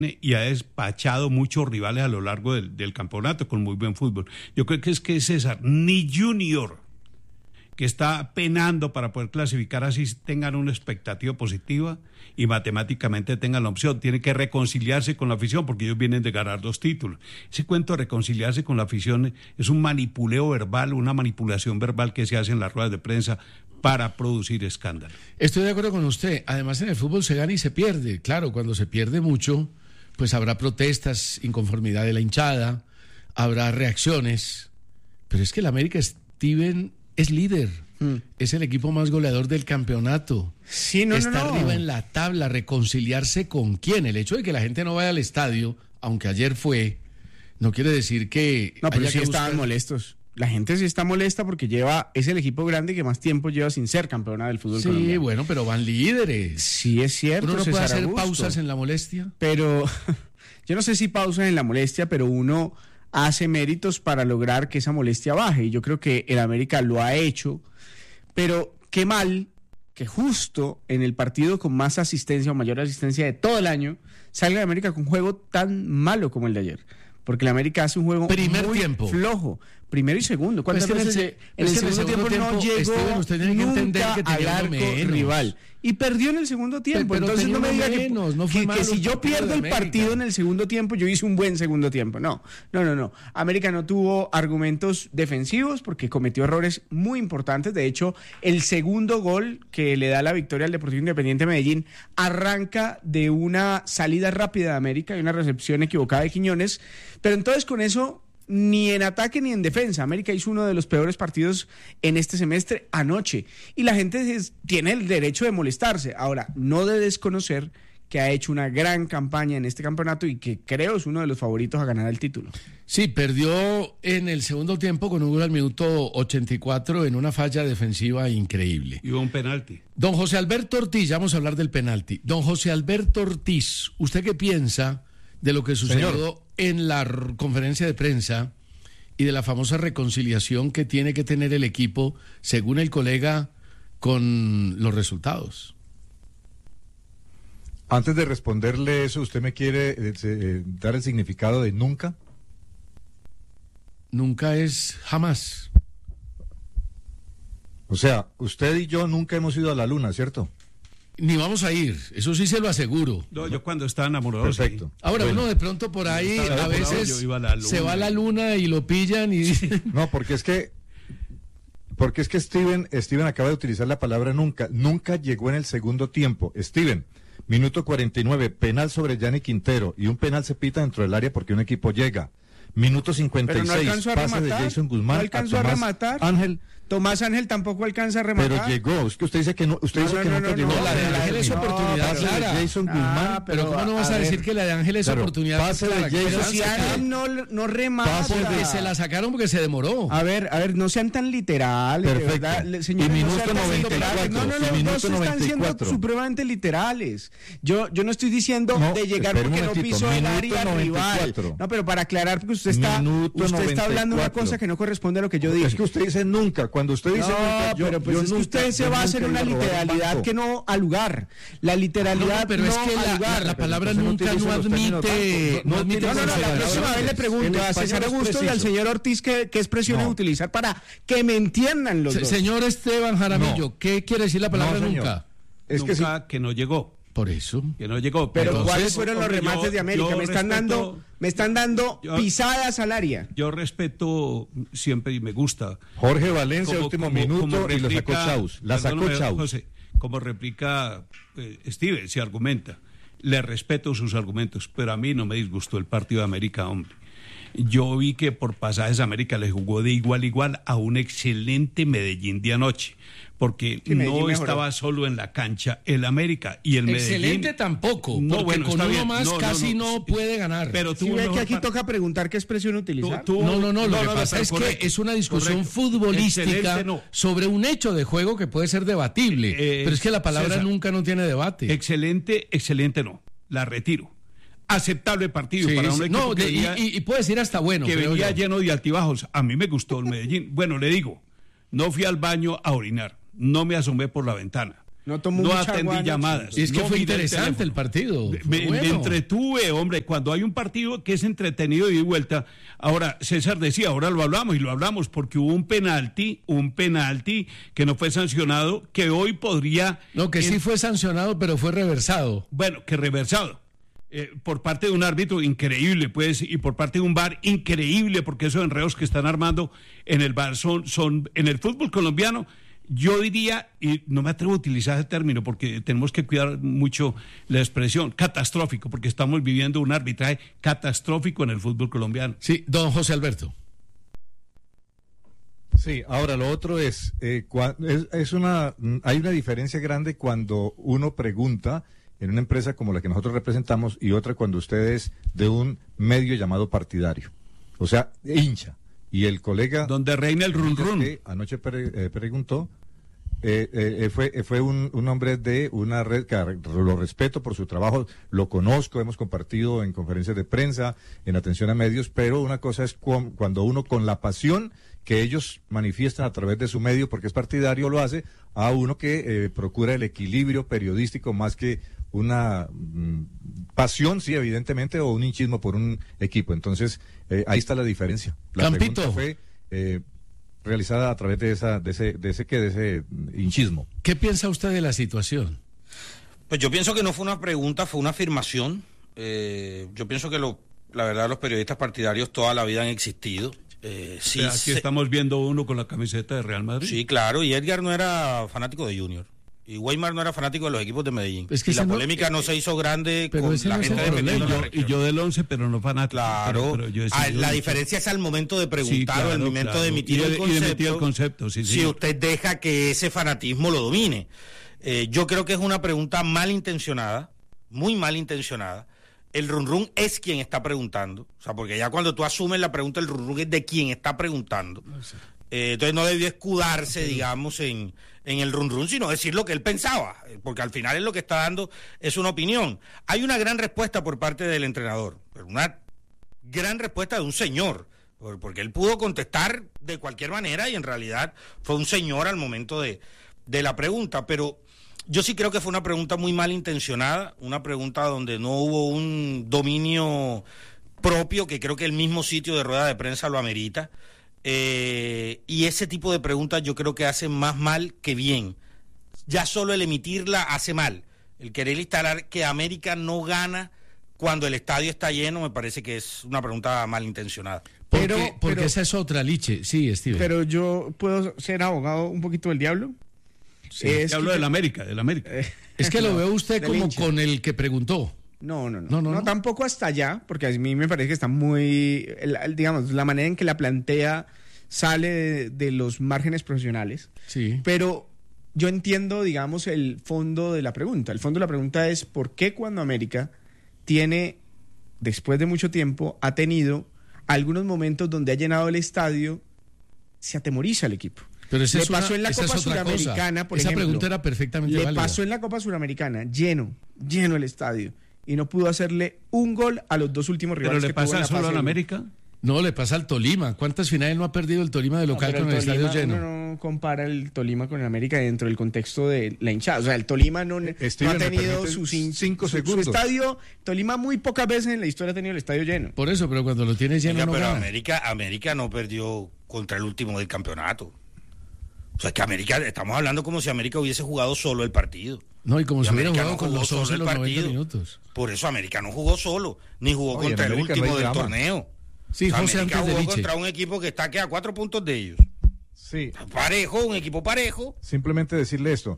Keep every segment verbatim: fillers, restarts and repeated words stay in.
y ha despachado muchos rivales a lo largo del, del campeonato con muy buen fútbol. Yo creo que es que César, ni Junior, que está penando para poder clasificar así, tengan una expectativa positiva y matemáticamente tengan la opción. Tiene que reconciliarse con la afición porque ellos vienen de ganar dos títulos. Ese cuento de reconciliarse con la afición es un manipuleo verbal, una manipulación verbal que se hace en las ruedas de prensa para producir escándalo. Estoy de acuerdo con usted. Además, en el fútbol se gana y se pierde. Claro, cuando se pierde mucho, pues habrá protestas, inconformidad de la hinchada, habrá reacciones. Pero es que el América, Steven, es líder. Mm. Es el equipo más goleador del campeonato. Sí, no, Está no, no. arriba en la tabla. ¿Reconciliarse con quién? El hecho de que la gente no vaya al estadio, aunque ayer fue, no quiere decir que... No, pero haya sí que estaban buscar... molestos. La gente sí está molesta porque lleva es el equipo grande que más tiempo lleva sin ser campeona del fútbol sí, colombiano. Sí, bueno, pero van líderes. Sí, es cierto. Uno no César puede hacer Augusto. pausas en la molestia. Pero yo no sé si pausas en la molestia, pero uno hace méritos para lograr que esa molestia baje. Y yo creo que el América lo ha hecho. Pero qué mal que justo en el partido con más asistencia o mayor asistencia de todo el año salga el América con un juego tan malo como el de ayer. Porque el América hace un juego Primer muy tiempo. flojo. Primero y segundo. ¿Cuántas Pues veces en el, en el, es segundo, en el segundo tiempo, tiempo no llegó Steven, usted tiene que entender que al tenía arco menos. rival? Y perdió en el segundo tiempo. Pero, pero Entonces no me diga menos, que, no fue que, que si yo pierdo el partido en el segundo tiempo, yo hice un buen segundo tiempo. No, no, no, no. América no tuvo argumentos defensivos porque cometió errores muy importantes. De hecho, el segundo gol que le da la victoria al Deportivo Independiente Medellín arranca de una salida rápida de América y una recepción equivocada de Quiñones. Pero entonces con eso... ni en ataque ni en defensa. América hizo uno de los peores partidos en este semestre anoche. Y la gente es, tiene el derecho de molestarse. Ahora, no de desconocer que ha hecho una gran campaña en este campeonato y que creo es uno de los favoritos a ganar el título. Sí, perdió en el segundo tiempo con un gol al minuto ochenta y cuatro en una falla defensiva increíble. Y hubo un penalti. Don José Alberto Ortiz, ya vamos a hablar del penalti. Don José Alberto Ortiz, ¿usted qué piensa de lo que sucedió Señor. en la r- conferencia de prensa y de la famosa reconciliación que tiene que tener el equipo, según el colega, con los resultados? Antes de responderle eso, ¿usted me quiere eh, eh, dar el significado de nunca? Nunca es jamás. O sea, usted y yo nunca hemos ido a la luna, ¿cierto? Ni vamos a ir, eso sí se lo aseguro. No, yo cuando estaba enamorado. Perfecto. Sí. Ahora, bueno. uno de pronto por ahí a veces a la se va a la luna y lo pillan y... No, porque es que porque es que Steven, Steven acaba de utilizar la palabra nunca. Nunca llegó en el segundo tiempo. Steven, minuto cuarenta y nueve, penal sobre Gianni Quintero y un penal se pita dentro del área porque un equipo llega. Minuto cincuenta y seis, no pase de Jason Guzmán no alcanzó a a Tomás rematar. Ángel. Tomás Ángel tampoco alcanza a rematar. Pero llegó, es que usted dice que no, usted No, dice no, que no, nunca no, llegó. no, la de Ángel es oportunidad Pase de clara. Jason Ah, Guzmán. Pero ¿cómo no vas a, a decir ver, que la de Ángel es claro, oportunidad pase de clara? Jason- Pero Si si Ángel no, no remata. porque se la sacaron porque se demoró. A ver, a ver, no sean tan literales. de Perfecto. verdad. Le- señores, Y no minuto sean tan noventa y literales. cuatro, No, no, y no, no, minuto se están noventa y siendo cuatro. supremamente literales. Yo, yo no estoy diciendo No, de llegar espere un porque no momentito, pisó el minuto área noventa y rival. cuatro. No, pero para aclarar, porque usted está, Minuto usted está hablando de una noventa y cuatro. cosa que no corresponde a lo que yo dije. Es que usted dice nunca, cuando usted dice No, nunca, yo, pero pues yo es que nunca, usted se yo va a hacer nunca una iba a robar un literalidad banco. que no al lugar. La literalidad No, pero no es que al la, lugar. la, la palabra Pero nunca entonces no no utilice los admite... términos No, banco. admite No, no, no, la Palabras. próxima vez le pregunto El a español César es Augusto y al preciso. señor Ortiz qué, qué expresiones No. utilizar para que me entiendan los Se- dos. Señor Esteban Jaramillo, No. ¿qué quiere decir la palabra No, señor. nunca? Es que sí. Nunca que no llegó. Por eso. Que no llegó. Pero Entonces, ¿cuáles fueron los hombre, remates yo- de América? yo Me están respeto- dando, me están dando yo- pisadas al área. Yo respeto siempre y me gusta. Jorge Valencia, Como- último como- minuto, como y lo sacó replica- Chaus. La sacó perdóname, Chaus. José, como replica eh, Steven, se argumenta. Le respeto sus argumentos, pero a mí no me disgustó el partido de América, hombre. Yo vi que por pasajes América le jugó de igual a igual a un excelente Medellín de anoche, porque Sí, Medellín no mejoró. estaba solo en la cancha el América y el Excelente Medellín. tampoco, No, porque bueno, con está uno bien. más No, no, casi no, no, puede ganar. Pero Si tuvo ve un que mejor aquí par- toca preguntar qué expresión utilizar. Tú- tú- No, no, no, lo que no, pasa pero es correcto, que es una discusión correcto. futbolística Excelente, no. sobre un hecho de juego que puede ser debatible, Eh, pero es que la palabra César, nunca no tiene debate. Excelente, excelente no. La retiro. Aceptable partido Sí, para un sí. equipo No, que de- y, venía, y- y puede decir hasta bueno. que creo venía yo. lleno de altibajos. A mí me gustó el Medellín. Bueno, le digo, no fui al baño a orinar, no me asomé por la ventana. No tomó no mucha atendí agua, llamadas. Y es que no, fue miré el interesante No tomó no mucha atendí agua, llamadas. Es que no fue miré el interesante el, teléfono. partido. Me, Fue me bueno. entretuve, hombre, cuando hay un partido que es entretenido de ida y vuelta. Ahora, César decía, ahora lo hablamos y lo hablamos porque hubo un penalti, un penalti que no fue sancionado, que hoy podría... No, que sí fue sancionado, pero fue reversado. Bueno, que reversado. Eh, por parte de un árbitro increíble, pues, y por parte de un V A R increíble, porque esos enredos que están armando en el V A R son, son en el fútbol colombiano. Yo diría, y no me atrevo a utilizar ese término porque tenemos que cuidar mucho la expresión, catastrófico, porque estamos viviendo un arbitraje catastrófico en el fútbol colombiano. Sí, don José Alberto. Sí, ahora lo otro es, eh, cua- es, es una, hay una diferencia grande cuando uno pregunta en una empresa como la que nosotros representamos y otra cuando usted es de un medio llamado partidario, o sea, hincha. Y el colega... Donde reina el run run. que anoche pre- eh, preguntó, eh, eh, fue, eh, fue un, un hombre de una red que lo respeto por su trabajo, lo conozco, hemos compartido en conferencias de prensa, en atención a medios, pero una cosa es cu- cuando uno con la pasión que ellos manifiestan a través de su medio, porque es partidario, lo hace, a uno que eh, procura el equilibrio periodístico más que una mm, pasión, sí, evidentemente, o un hinchismo por un equipo. Entonces, eh, ahí está la diferencia. La Campito. pregunta fue eh, realizada a través de esa, de ese, de ese, ¿qué? De ese hinchismo. ¿Qué piensa usted de la situación? Pues yo pienso que no fue una pregunta, fue una afirmación. Eh, yo pienso que lo, la verdad los periodistas partidarios toda la vida han existido. Eh, sí, O sea, aquí se- estamos viendo uno con la camiseta de Real Madrid. sí, claro, y Edgar no era fanático de Junior. Y Weimar no era fanático de los equipos de Medellín. Es que y la ese no- polémica no, eh, se hizo grande pero con ese la no es gente el problema. defendiendo Y la yo, y región. yo del once, pero no fanático. Claro. Pero, pero yo he Ah, seguido la mucho. diferencia es al momento de preguntar Sí, claro, o al momento claro. de emitir Y de- el y de concepto. emitir el concepto, sí, si señor. usted deja que ese fanatismo lo domine. Eh, yo creo que es una pregunta malintencionada, muy malintencionada. El run run es quien está preguntando. O sea, porque ya cuando tú asumes la pregunta, el run run es de quien está preguntando. Eh, entonces no debió escudarse, digamos, en, en el run run, sino decir lo que él pensaba, eh, porque al final él lo que está dando es una opinión. Hay una gran respuesta por parte del entrenador, pero una gran respuesta de un señor, por- porque él pudo contestar de cualquier manera y en realidad fue un señor al momento de, de la pregunta, pero yo sí creo que fue una pregunta muy mal intencionada, una pregunta donde no hubo un dominio propio, que creo que el mismo sitio de rueda de prensa lo amerita. Eh, y ese tipo de preguntas yo creo que hacen más mal que bien. Ya solo el emitirla hace mal. El querer instalar que América no gana cuando el estadio está lleno me parece que es una pregunta malintencionada. Porque, Pero- porque pero- esa es otra, Liche. Sí, Steven. Pero yo puedo ser abogado un poquito del diablo. Sí. Es Te hablo que- del América, del América. Eh, es que lo no, veo usted del como hincha. con el que preguntó. No, no, no, No, no, no. no. tampoco hasta allá, porque a mí me parece que está muy, el- el- digamos, la manera en que la plantea sale de, de los márgenes profesionales. Sí. Pero yo entiendo, digamos, el fondo de la pregunta. El fondo de la pregunta es ¿por qué cuando América tiene, después de mucho tiempo, ha tenido algunos momentos donde ha llenado el estadio, se atemoriza el equipo? Pero esa Le es una- pasó en la esa Copa es otra cosa. Suramericana, por Esa ejemplo. pregunta era perfectamente Le válida. pasó en la Copa Suramericana, lleno, lleno el estadio. Y no pudo hacerle un gol a los dos últimos Pero rivales le que tuvo en pasa la solo fase al de América. No, le pasa al Tolima. ¿Cuántas finales no ha perdido el Tolima de No, local pero con el estadio Tolima, lleno? uno no compara el Tolima con el América dentro del contexto de la hinchada. O sea, el Tolima no, no Steven, ha ¿me tenido permite sus hin- cinco su- segundos? Su estadio, Tolima muy pocas veces en la historia ha tenido el estadio lleno. Por eso, pero cuando lo tienes lleno Oiga, no pero gana. América, América no perdió contra el último del campeonato. O sea, es que América, estamos hablando como si América hubiese jugado solo el partido. No, y como Y si hubiera América jugado no con jugó los solo once el los noventa partido. minutos. Por eso América no jugó solo, ni jugó Oye, en contra el América no último hay del drama. torneo. Sí, O sea, José, América antes de jugó Liche. contra un equipo que está que a cuatro puntos de ellos. Sí, Parejo, un equipo parejo. simplemente decirle esto.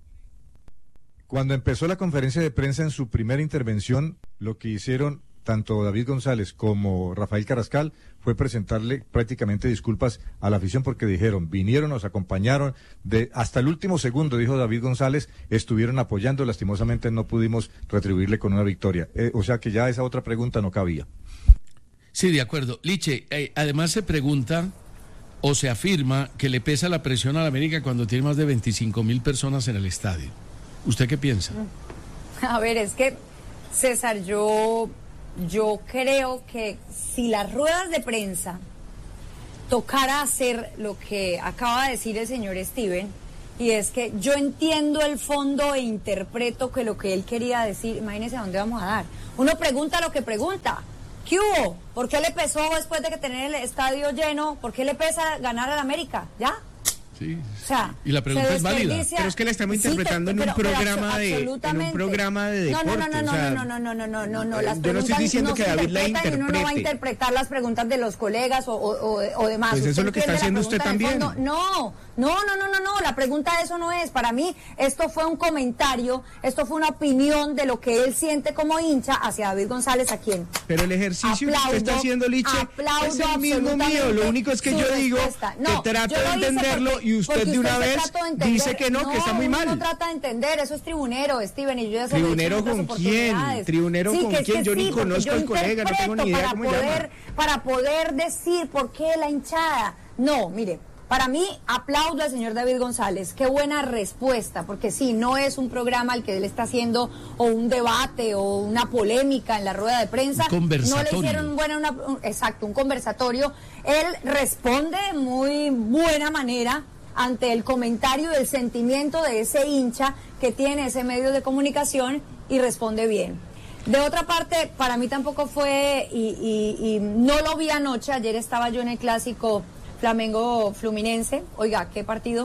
Cuando empezó la conferencia de prensa en su primera intervención, lo que hicieron tanto David González como Rafael Carrascal fue presentarle prácticamente disculpas a la afición porque dijeron, vinieron, nos acompañaron, de hasta el último segundo, dijo David González, estuvieron apoyando, lastimosamente no pudimos retribuirle con una victoria. Eh, o sea que ya esa otra pregunta no cabía. Sí, de acuerdo. Liche, eh, además se pregunta o se afirma que le pesa la presión a la América cuando tiene más de veinticinco mil personas en el estadio. ¿Usted qué piensa? A ver, es que, César, yo, yo creo que si las ruedas de prensa tocara hacer lo que acaba de decir el señor Steven y es que yo entiendo el fondo e interpreto que lo que él quería decir, imagínense a dónde vamos a dar. Uno pregunta lo que pregunta. ¿Qué hubo? ¿Por qué le pesó después de que tener el estadio lleno? ¿Por qué le pesa ganar al América? ¿Ya? Sí, o sea, y la pregunta es válida. Pero es que la estamos interpretando sí, te, en, un pero, programa pero de, en un programa de deporte. No, no, no, no, o sea, no, no, no, no, no, no, no. Las yo no estoy diciendo no que David la interprete. Y uno no va a interpretar las preguntas de los colegas o, o, o, o demás. Pues eso es lo que está haciendo usted también. No, no, no, no, no, no, la pregunta de eso no es. Para mí, esto fue un comentario, esto fue una opinión de lo que él siente como hincha hacia David González, ¿a quién? Pero el ejercicio aplaudo, que usted está haciendo, Liche, es el mismo mío. Lo único es que yo digo no, que trato de entenderlo porque, y usted de una vez dice que no, no, que está muy mal. No trata de entender, eso es tribunero, Steven, y yo ya sé ¿Tribunero con quién? ¿Tribunero sí, con quién? Que yo sí, ni conozco al colega, no tengo ni idea para cómo poder, llama. Para poder decir por qué la hinchada. No, mire, para mí, aplaudo al señor David González. Qué buena respuesta, porque sí, no es un programa al que él está haciendo o un debate o una polémica en la rueda de prensa. Un conversatorio. No le hicieron buena una, un, exacto, un conversatorio. Él responde de muy buena manera ante el comentario y el sentimiento de ese hincha que tiene ese medio de comunicación y responde bien. De otra parte, para mí tampoco fue, y, y, y no lo vi anoche, ayer estaba yo en el clásico Flamengo Fluminense, oiga, qué partido,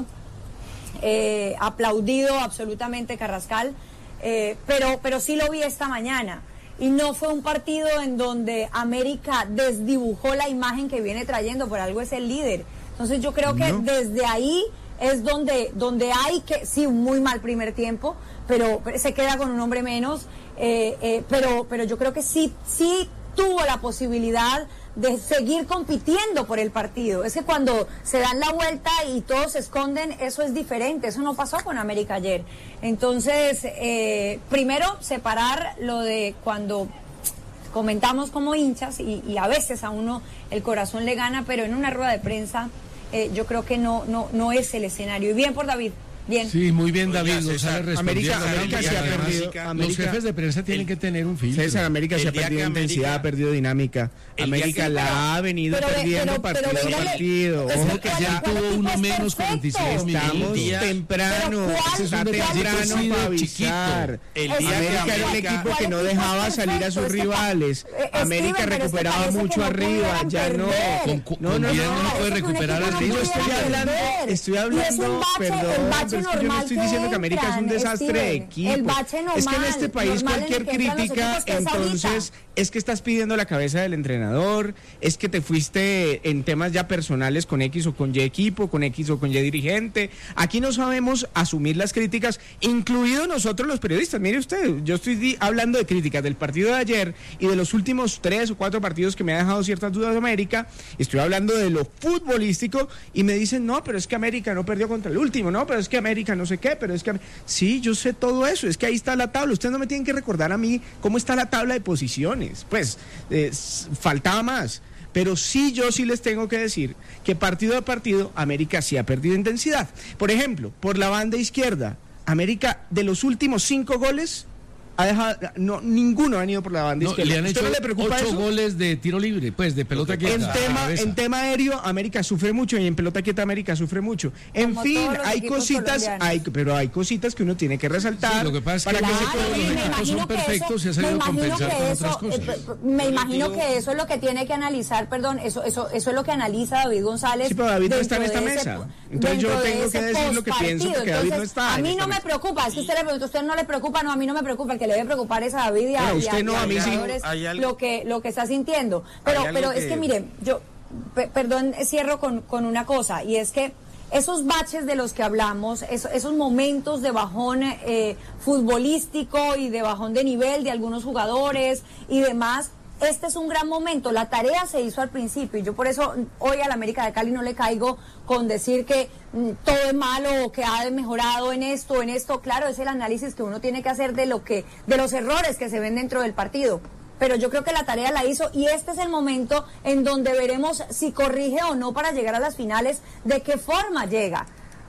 eh, aplaudido absolutamente Carrascal, eh, pero, pero sí lo vi esta mañana, y no fue un partido en donde América desdibujó la imagen que viene trayendo, por algo es el líder. Entonces yo creo que no. Desde ahí es donde, donde hay que, sí, un muy mal primer tiempo, pero, pero se queda con un hombre menos, eh, eh, pero, pero yo creo que sí, sí tuvo la posibilidad de seguir compitiendo por el partido. Es que cuando se dan la vuelta y todos se esconden, eso es diferente, eso no pasó con América ayer. Entonces, eh, primero, separar lo de cuando comentamos como hinchas, y, y a veces a uno el corazón le gana, pero en una rueda de prensa eh, yo creo que no, no, no es el escenario. Y bien por David. Bien. Sí, muy bien, David. González América, América se ha perdido. América, los jefes de prensa tienen el, que tener un filtro. César, América se ha perdido intensidad, ha perdido dinámica. América la pero, ha venido pero, perdiendo pero, partido pero, a partido. Ojo que ya tuvo uno menos cuarenta y seis minutos. Estamos temprano. Está temprano para avisar. América era un equipo que no dejaba salir a sus rivales. América recuperaba mucho arriba. Ya no. No, no, no puede recuperar arriba. Estoy hablando, estoy hablando, perdón. Es que yo no estoy diciendo que América es un desastre de equipo. Es que en este país cualquier crítica, entonces, es que estás pidiendo la cabeza del entrenador, es que te fuiste en temas ya personales con X o con Y equipo, con X o con Y dirigente. Aquí no sabemos asumir las críticas, incluidos nosotros los periodistas. Mire usted, yo estoy hablando de críticas del partido de ayer y de los últimos tres o cuatro partidos que me ha dejado ciertas dudas de América. Estoy hablando de lo futbolístico y me dicen, no, pero es que América no perdió contra el último, no, pero es que América no sé qué, pero es que... Sí, yo sé todo eso, es que ahí está la tabla. Ustedes no me tienen que recordar a mí cómo está la tabla de posiciones. Pues, eh, faltaba más. Pero sí, yo sí les tengo que decir que partido a partido América sí ha perdido intensidad. Por ejemplo, por la banda izquierda, América de los últimos cinco goles... Ha dejado, no, ninguno han ido por la banda no, izquierda. Le han hecho no le preocupa ocho eso? Goles de tiro libre, pues de pelota quieta. En tema, en tema aéreo, América sufre mucho y en pelota quieta América sufre mucho. En Como fin, hay cositas, hay, pero hay cositas que uno tiene que resaltar. Sí, lo que pasa es que para claro, que todos los equipos son perfectos y ha sabido compensar con eso, otras cosas. Eh, me imagino que eso es lo que tiene que analizar, perdón, eso, eso, eso es lo que analiza David González. Sí, pero David no está en esta mesa. Entonces yo tengo que decir lo que pienso porque David no está. A mí no me preocupa, es que usted le pregunta, usted no le preocupa, no, a mí no me preocupa, el que le debe preocupar es a David y a, bueno, usted y a, no, y a, a mí sí. lo que lo que está sintiendo. Pero pero que... es que mire, yo pe, perdón, cierro con, con una cosa, y es que esos baches de los que hablamos, esos, esos momentos de bajón eh, futbolístico y de bajón de nivel de algunos jugadores y demás, este es un gran momento. La tarea se hizo al principio y yo por eso hoy al América de Cali no le caigo con decir que mm, todo es malo o que ha mejorado en esto, en esto. Claro, es el análisis que uno tiene que hacer de lo que, de los errores que se ven dentro del partido. Pero yo creo que la tarea la hizo y este es el momento en donde veremos si corrige o no para llegar a las finales, de qué forma llega.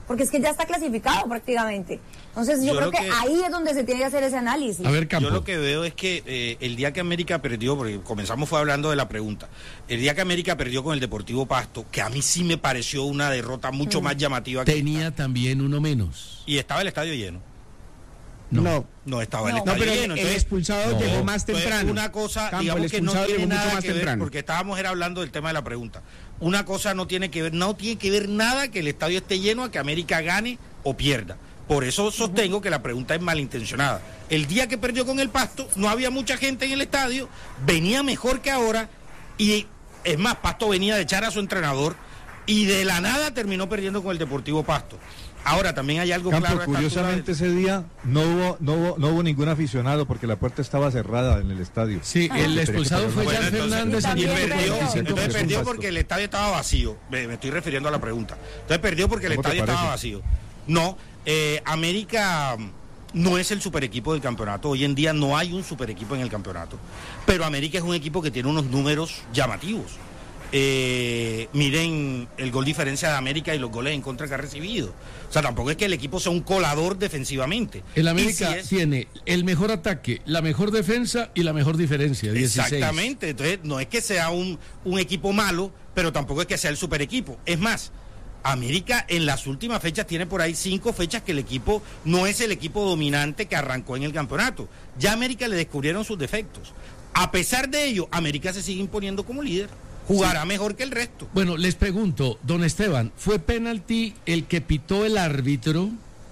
porque es que ya está clasificado prácticamente. Entonces yo, yo creo que, que ahí es donde se tiene que hacer ese análisis. A ver, Campo. Yo lo que veo es que eh, el día que América perdió, porque comenzamos fue hablando de la pregunta, el día que América perdió con el Deportivo Pasto, que a mí sí me pareció una derrota mucho mm. más llamativa. Que Tenía esta. También uno menos. Y estaba el estadio lleno. No, no, no estaba no, el estadio no, pero lleno. El, entonces, el expulsado no, llegó más temprano. Una cosa, Campo, digamos que no tiene nada más que temprano. ver, porque estábamos era hablando del tema de la pregunta. Una cosa no tiene que ver, no tiene que ver nada que el estadio esté lleno a que América gane o pierda. Por eso sostengo uh-huh. que la pregunta es malintencionada. El día que perdió con el Pasto, no había mucha gente en el estadio, venía mejor que ahora, y es más, Pasto venía de echar a su entrenador, y de la nada terminó perdiendo con el Deportivo Pasto. Ahora también hay algo Campo, claro. Curiosamente de... ese día no hubo, no hubo no hubo ningún aficionado porque la puerta estaba cerrada en el estadio. Sí, ah. el expulsado fue Jan Fernández y perdió. perdió. Entonces perdió porque el estadio estaba vacío. Me, me estoy refiriendo a la pregunta. Entonces perdió porque el estadio estaba vacío. No, eh, América no es el super equipo del campeonato. Hoy en día no hay un super equipo en el campeonato. Pero América es un equipo que tiene unos números llamativos. Eh, miren el gol diferencia de América y los goles en contra que ha recibido. O sea, tampoco es que el equipo sea un colador defensivamente. El América si es... tiene el mejor ataque, la mejor defensa y la mejor diferencia, dieciséis. Exactamente, entonces no es que sea un, un equipo malo, pero tampoco es que sea el super equipo. Es más, América en las últimas fechas tiene por ahí cinco fechas que el equipo no es el equipo dominante que arrancó en el campeonato. Ya a América le descubrieron sus defectos. A pesar de ello, América se sigue imponiendo como líder. Jugará sí. mejor que el resto. Bueno, les pregunto, don Esteban, ¿fue penalti el que pitó el árbitro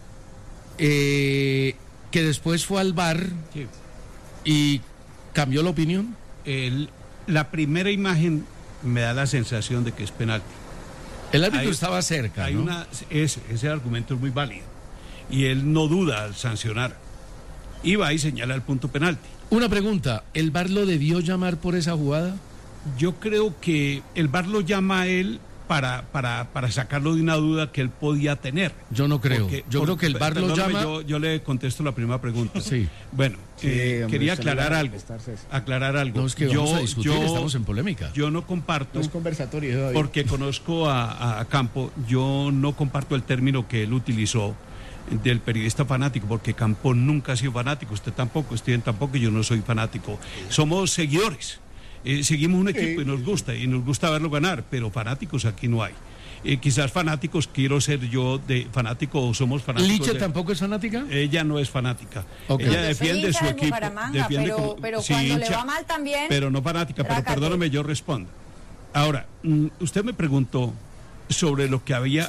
eh, que después fue al V A R sí. y cambió la opinión? El, la primera imagen me da la sensación de que es penalti. El árbitro hay, estaba cerca, hay ¿no? Una, ese, ese argumento es muy válido. Y él no duda al sancionar. Y va y señala el punto penalti. Una pregunta, ¿el V A R lo debió llamar por esa jugada? Yo creo que el V A R lo llama a él para, para, para sacarlo de una duda que él podía tener. Yo no creo. Porque, yo porque, creo que el V A R lo llama... Yo, yo le contesto la primera pregunta. Sí. Bueno, sí, eh, hombre, quería aclarar algo. Aclarar algo. No, es que yo, vamos a discutir, yo, estamos en polémica. Yo no comparto... No es conversatorio. Porque conozco a, a, a Campo, yo no comparto el término que él utilizó del periodista fanático, porque Campo nunca ha sido fanático, usted tampoco, Steven tampoco, yo no soy fanático. Somos seguidores. Eh, seguimos un equipo y nos gusta, y nos gusta verlo ganar, pero fanáticos aquí no hay. Eh, quizás fanáticos, quiero ser yo de fanático o somos fanáticos. ¿Liche de, tampoco es fanática? Ella no es fanática. Okay. Ella defiende su equipo. Defiende pero como, pero sí, cuando hincha, le va mal también. Pero no fanática, pero perdóname, yo respondo. Ahora, usted me preguntó sobre lo que había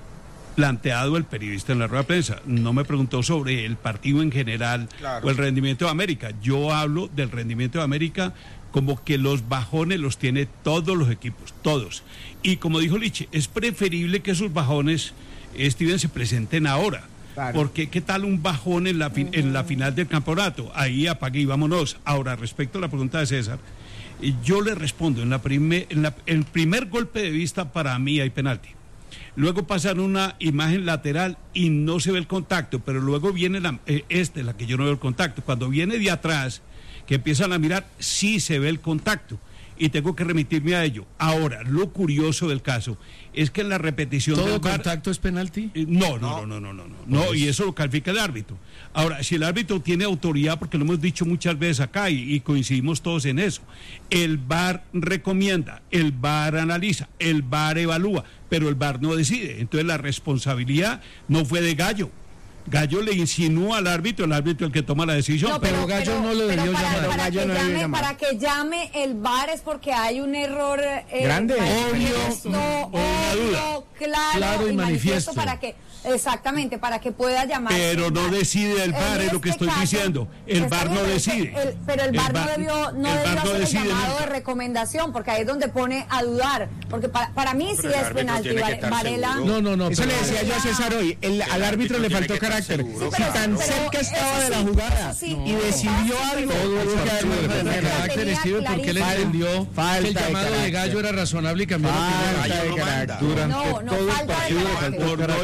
planteado el periodista en la rueda de prensa. No me preguntó sobre el partido en general claro. o el rendimiento de América. Yo hablo del rendimiento de América como que los bajones los tiene todos los equipos, todos. Y como dijo Liche, es preferible que esos bajones, Steven, se presenten ahora. Claro. Porque qué tal un bajón en la, fin, en la final del campeonato, ahí apague y vámonos. Ahora, respecto a la pregunta de César, yo le respondo, en la primer, en la, el primer golpe de vista para mí hay penalti. Luego pasan una imagen lateral y no se ve el contacto, pero luego viene la, eh, este, la que yo no veo el contacto. Cuando viene de atrás, que empiezan a mirar, sí se ve el contacto. Y tengo que remitirme a ello. Ahora, lo curioso del caso es que en la repetición ¿todo del V A R, contacto es penalti? Eh, no, no, no, no, no, no, no, no, y eso lo califica el árbitro. Ahora, si el árbitro tiene autoridad, porque lo hemos dicho muchas veces acá y, y coincidimos todos en eso, el V A R recomienda, el V A R analiza, el V A R evalúa, pero el V A R no decide. Entonces la responsabilidad no fue de Gallo. Gallo le insinúa al árbitro, el árbitro el que toma la decisión. No, pero, pero Gallo pero, no lo debió para, llamar. Para, Gallo que no llame, debió llamar. Para que llame el V A R es porque hay un error eh, grande, manifiesto, obvio, obvio, claro, claro y, y manifiesto. Para que, exactamente, para que pueda llamar. Pero no decide el V A R, es lo que estoy caso, diciendo. El V A R no decide. El, pero el V A R no debió, no debió hacer no el llamado nunca. de recomendación, porque ahí es donde pone a dudar. Porque para, para mí sí es penalti, Varela. No, no, no. Eso le decía yo a César hoy. El, al árbitro le faltó carácter. Tan cerca estaba de la jugada sí, y decidió algo. Carácter, Steven, porque le entendió que el llamado de, de Gallo era razonable y cambió la opinión. Durante no, no, todo el partido le faltó por no ir a un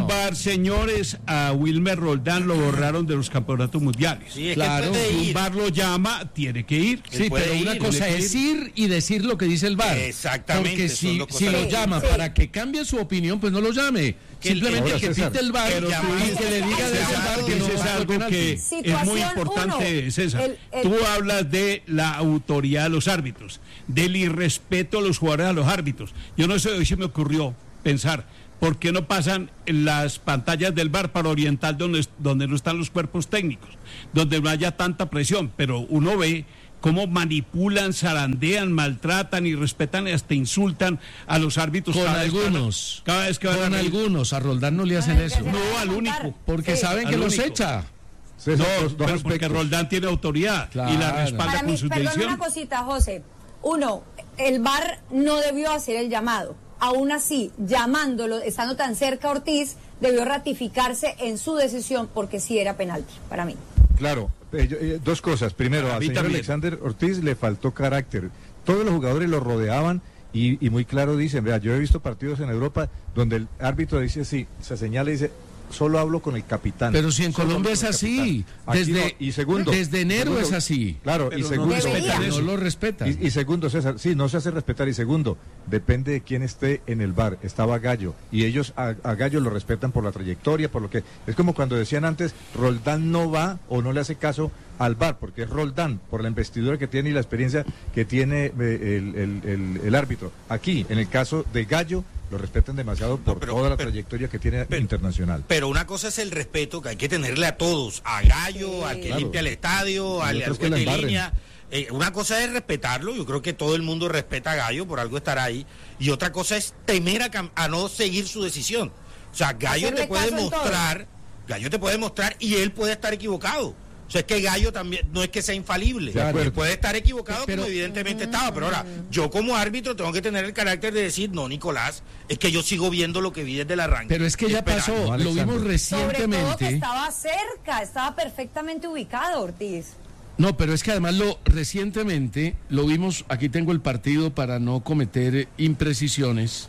un V A R, señores, a Wilmer Roldán lo borraron de los campeonatos mundiales. Sí, es Claro, que él puede Si un ir. V A R lo llama, tiene que ir. Sí, puede pero una ir, cosa tiene que es ir y decir lo que dice el V A R. Exactamente, Porque son si, dos si cosas lo distintas. llama Sí. para que cambie su opinión, pues no lo llame. Que el- Simplemente ahora, que César, pite el V A R pero y tú que le diga desde el V A R que Eso no es va a algo penalti. que es muy Situación importante, uno. César. El- el- Tú hablas de la autoridad de los árbitros, del irrespeto a los jugadores a los árbitros. Yo no sé, hoy se me ocurrió pensar, ¿por qué no pasan las pantallas del V A R para orientar donde, donde no están los cuerpos técnicos? Donde no haya tanta presión, pero uno ve cómo manipulan, zarandean, maltratan y respetan y hasta insultan a los árbitros. Con cada vez que van a- algunos. cada vez que van Con a reír. algunos. A Roldán no le hacen Ay, eso. que se No, la al van a único. montar. Porque Sí. saben que Al los único. echa. César, No, dos, dos pero porque aspectos. Roldán tiene autoridad y la Claro. respalda Para con mí, su perdón decisión. una cosita, José. Uno, el V A R no debió hacer el llamado. Aún así, llamándolo, estando tan cerca Ortiz, debió ratificarse en su decisión porque sí era penalti, para mí. Claro, eh, yo- eh, dos cosas. Primero, A al mí señor también. Alexander Ortiz le faltó carácter. Todos los jugadores lo rodeaban y, y muy claro dicen, vea, yo he visto partidos en Europa donde el árbitro dice, sí, se señala y dice, solo hablo con el capitán. Pero si en Solo Colombia hablo es con el así. capitán. Aquí Desde, no. Y segundo, desde enero segundo, es así. Claro, Pero y no segundo, respetan No eso. lo respetan. y, y segundo, César, sí, no se hace respetar. Y segundo, depende de quién esté en el bar. Estaba Gallo. Y ellos a, a Gallo lo respetan por la trayectoria, por lo que... Es como cuando decían antes, Roldán no va o no le hace caso al bar, porque es Roldán, por la investidura que tiene y la experiencia que tiene eh, el, el- el- el árbitro. Aquí, en el caso de Gallo, lo respetan demasiado por pero- toda la pero- trayectoria que tiene pero- internacional. Pero una cosa es el respeto que hay que tenerle a todos, a Gallo, Sí. al que Claro. limpia el estadio, al, Y al otros que juez la de embarren. línea. Eh, una cosa es respetarlo, yo creo que todo el mundo respeta a Gallo, por algo estará ahí. Y otra cosa es temer a, cam- a no seguir su decisión. O sea, Gallo Hacerle te puede caso en todo. mostrar, Gallo te puede mostrar y él puede estar equivocado. O sea, es que Gallo también no es que sea infalible. De acuerdo. Él puede estar equivocado, Pero- como evidentemente estaba. Pero ahora, yo como árbitro tengo que tener el carácter de decir, no, Nicolás, es que yo sigo viendo lo que vi desde el arranque. Pero es que ya Esperando. pasó. no, Lo Alexander. vimos Sobre todo que recientemente. estaba cerca, estaba perfectamente ubicado Ortiz. No, pero es que además lo recientemente lo vimos, aquí tengo el partido para no cometer eh, imprecisiones.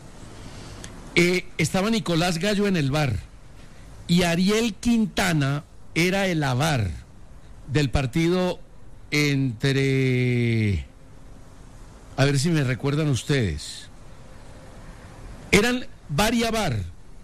Eh, estaba Nicolás Gallo en el V A R y Ariel Quintana era el avar del partido entre, a ver si me recuerdan ustedes, eran V A R y avar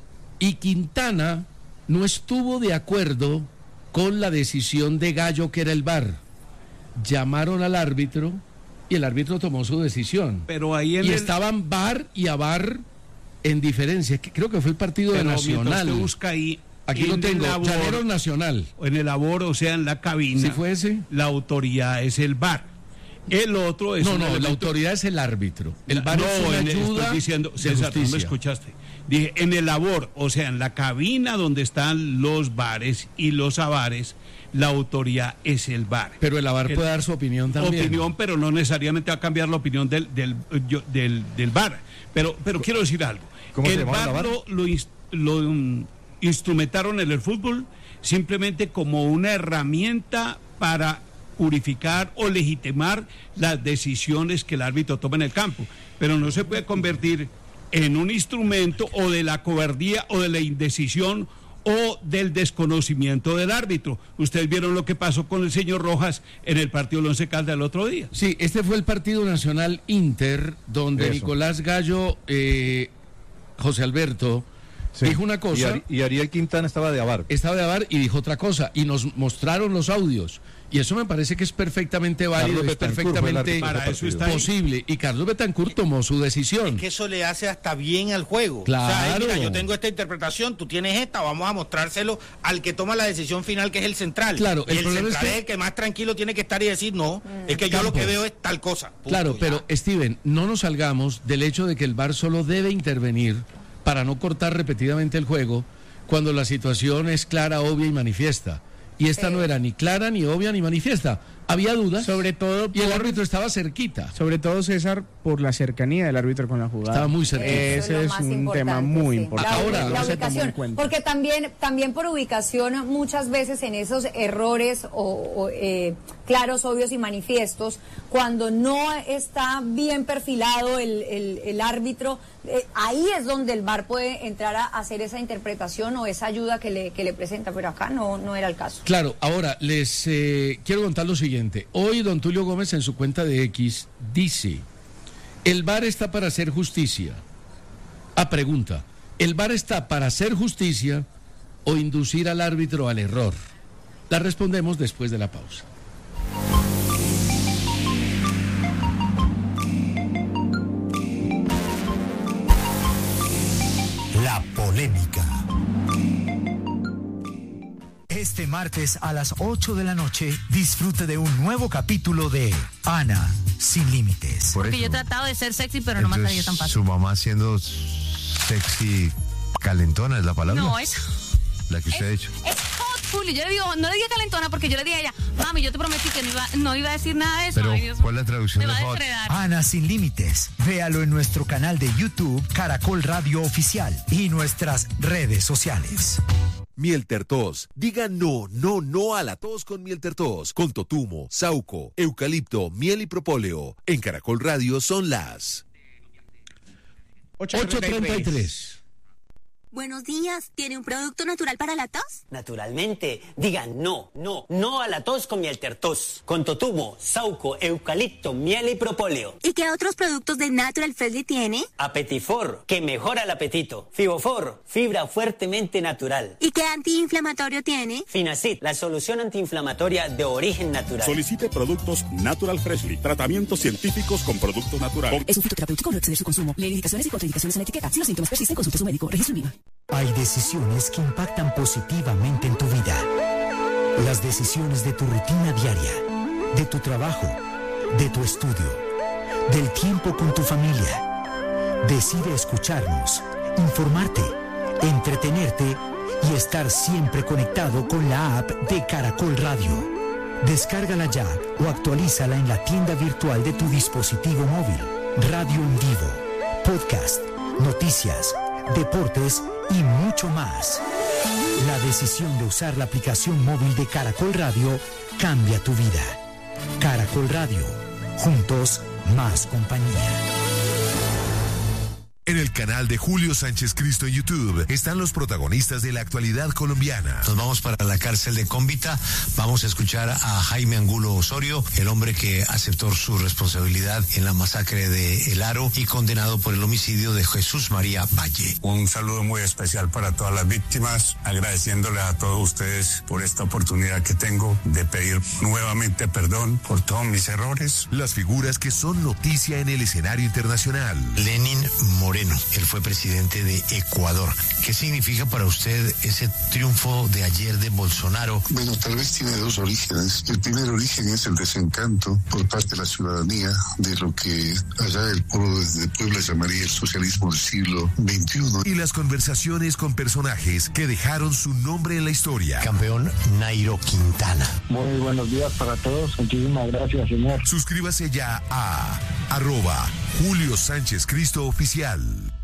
y Quintana no estuvo de acuerdo con la decisión de Gallo, que era el V A R. Llamaron al árbitro y el árbitro tomó su decisión. Pero ahí en Y el- estaban V A R y avar en diferencia. Que creo que fue el partido de pero mientras Nacional. usted busca ahí, Aquí lo en tengo. el labor- Llaneros Nacional. en el labor, o sea, en la cabina. ¿Sí fue ese? La autoridad es el V A R. El otro es No, un no, la elemento- autoridad es el árbitro. El V A R no, es una en- ayuda estoy diciendo, de César, no me justicia. escuchaste. Dije, en el labor, o sea, en la cabina donde están los bares y los avares, la autoridad es el V A R. Pero el avar El- puede dar su opinión también. Opinión, pero no necesariamente va a cambiar la opinión del, del, yo- del, del V A R. Pero, pero quiero decir algo. ¿Cómo se el llamaba V A R la V A R? lo, lo ins- lo, um, instrumentaron en el fútbol simplemente como una herramienta para purificar o legitimar las decisiones que el árbitro toma en el campo. Pero no se puede convertir en un instrumento o de la cobardía o de la indecisión o del desconocimiento del árbitro. Ustedes vieron lo que pasó con el señor Rojas en el partido del Once Caldas el otro día. Sí, este fue el partido nacional Inter, donde Eso. Nicolás Gallo, eh, José Alberto, Sí. dijo una Y, cosa, Ari- y Ariel Quintana estaba de avar. estaba de avar y dijo otra cosa, y nos mostraron los audios. Y eso me parece que es perfectamente válido, Carlos es Betancourt fue el perfectamente árbitro Para del eso partido. está ahí. posible. Y Carlos Betancourt tomó su decisión. Que eso le hace hasta bien al juego. Claro. O sea, mira, yo tengo esta interpretación, tú tienes esta, vamos a mostrárselo al que toma la decisión final, que es el central. Claro, y el el, problema central es es, que- el que más tranquilo tiene que estar y decir, no, es que yo lo Campos. que veo es tal cosa. Punto, Claro, ya. pero Steven, no nos salgamos del hecho de que el V A R solo debe intervenir para no cortar repetidamente el juego cuando la situación es clara, obvia y manifiesta. Y esta Sí. no era ni clara, ni obvia, ni manifiesta. Había dudas. Sobre todo Y el por- árbitro estaba cerquita. Sobre todo, César, por la cercanía del árbitro con la jugada. Estaba muy cerquita. Ese Eso lo es más un importante, tema muy sí. importante. La, Ahora, la no se tomó en ubicación, cuenta. porque también, también por ubicación muchas veces en esos errores o, o, eh, claros, obvios y manifiestos, cuando no está bien perfilado el, el, el árbitro, eh, ahí es donde el V A R puede entrar a hacer esa interpretación o esa ayuda que le, que le presenta, pero acá no, no era el caso. Claro, ahora les eh, quiero contar lo siguiente. Hoy don Tulio Gómez en su cuenta de X dice, el V A R está para hacer justicia. A pregunta, ¿el V A R está para hacer justicia o inducir al árbitro al error? La respondemos después de la pausa. La polémica. Este martes a las ocho de la noche disfrute de un nuevo capítulo de Ana sin límites. Porque yo he tratado de ser sexy, pero no me ha salido tan fácil. Su mamá siendo sexy calentona es la palabra. No, es la que usted es, ha dicho. Es hot, Julio. Yo le digo, no le diga calentona porque yo le dije a ella, mami, yo te prometí que no iba, no iba a decir nada de eso. Pero, ay, Dios, ¿cuál es la traducción me de va a hot? depredar. Ana sin límites. Véalo en nuestro canal de YouTube Caracol Radio Oficial y nuestras redes sociales. Miel Tertos. Diga no, no, no a la tos con Miel Tertos. Con totumo, sauco, eucalipto, miel y propóleo. En Caracol Radio son las ocho treinta y tres. Buenos días, ¿tiene un producto natural para la tos? Naturalmente, digan no, no, no a la tos con Miel Tertos. Con totumo, sauco, eucalipto, miel y propóleo. ¿Y qué otros productos de Natural Freshly tiene? Apetifor, que mejora el apetito. Fibofor, fibra fuertemente natural. ¿Y qué antiinflamatorio tiene? Finacid, la solución antiinflamatoria de origen natural. Solicite productos Natural Freshly. Tratamientos científicos con productos naturales. Es un fitoterapéutico, no exceder su consumo. Lee indicaciones y contraindicaciones en la etiqueta. Si los síntomas persisten, consulte a su médico. Registro INVIMA. Hay decisiones que impactan positivamente en tu vida. Las decisiones de tu rutina diaria, de tu trabajo, de tu estudio, del tiempo con tu familia. Decide escucharnos, informarte, entretenerte y estar siempre conectado con la app de Caracol Radio. Descárgala ya o actualízala en la tienda virtual de tu dispositivo móvil. Radio en vivo, podcast, noticias, deportes y mucho más. La decisión de usar la aplicación móvil de Caracol Radio cambia tu vida. Caracol Radio. Juntos, más compañía. En el canal de Julio Sánchez Cristo en YouTube están los protagonistas de la actualidad colombiana. Nos vamos para la cárcel de Cómbita. Vamos a escuchar a Jaime Angulo Osorio, el hombre que aceptó su responsabilidad en la masacre de El Aro y condenado por el homicidio de Jesús María Valle. Un saludo muy especial para todas las víctimas, agradeciéndole a todos ustedes por esta oportunidad que tengo de pedir nuevamente perdón por todos mis errores. Las figuras que son noticia en el escenario internacional. Lenín Moreno. Moreno, él fue presidente de Ecuador. ¿Qué significa para usted ese triunfo de ayer de Bolsonaro? Bueno, tal vez tiene dos orígenes. El primer origen es el desencanto por parte de la ciudadanía de lo que allá el pueblo de Puebla llamaría el socialismo del siglo veintiuno. Y las conversaciones con personajes que dejaron su nombre en la historia. Campeón Nairo Quintana. Muy buenos días para todos. Muchísimas gracias, señor. Suscríbase ya a arroba Julio Sánchez Cristo Oficial.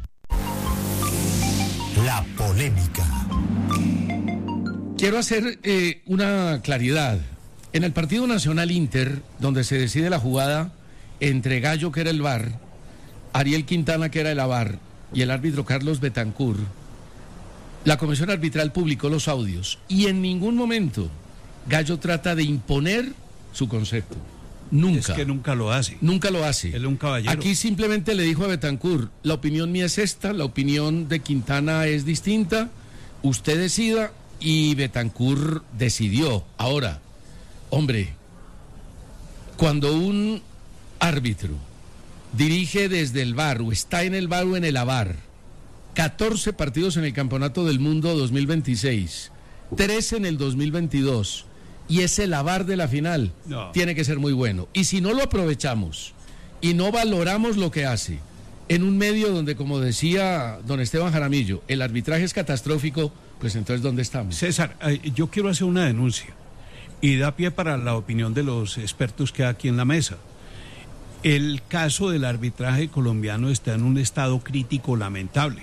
La polémica. Quiero hacer eh, una claridad. En el Partido Nacional Inter, donde se decide la jugada entre Gallo, que era el V A R, Ariel Quintana, que era el A V A R, y el árbitro Carlos Betancourt, la Comisión Arbitral publicó los audios y en ningún momento Gallo trata de imponer su concepto. Nunca. Es que nunca lo hace. Nunca lo hace. Él es un caballero. Aquí simplemente le dijo a Betancourt, la opinión mía es esta, la opinión de Quintana es distinta, usted decida, y Betancourt decidió. Ahora, hombre, cuando un árbitro dirige desde el V A R o está en el V A R o en el A V A R, catorce partidos en el Campeonato del Mundo dos mil veintiséis, trece en el dos mil veintidós, y es el A V A R de la final, no. Tiene que ser muy bueno. Y si no lo aprovechamos y no valoramos lo que hace en un medio donde, como decía don Esteban Jaramillo, el arbitraje es catastrófico, pues entonces ¿dónde estamos? César, yo quiero hacer una denuncia y da pie para la opinión de los expertos que hay aquí en la mesa. El caso del arbitraje colombiano está en un estado crítico lamentable.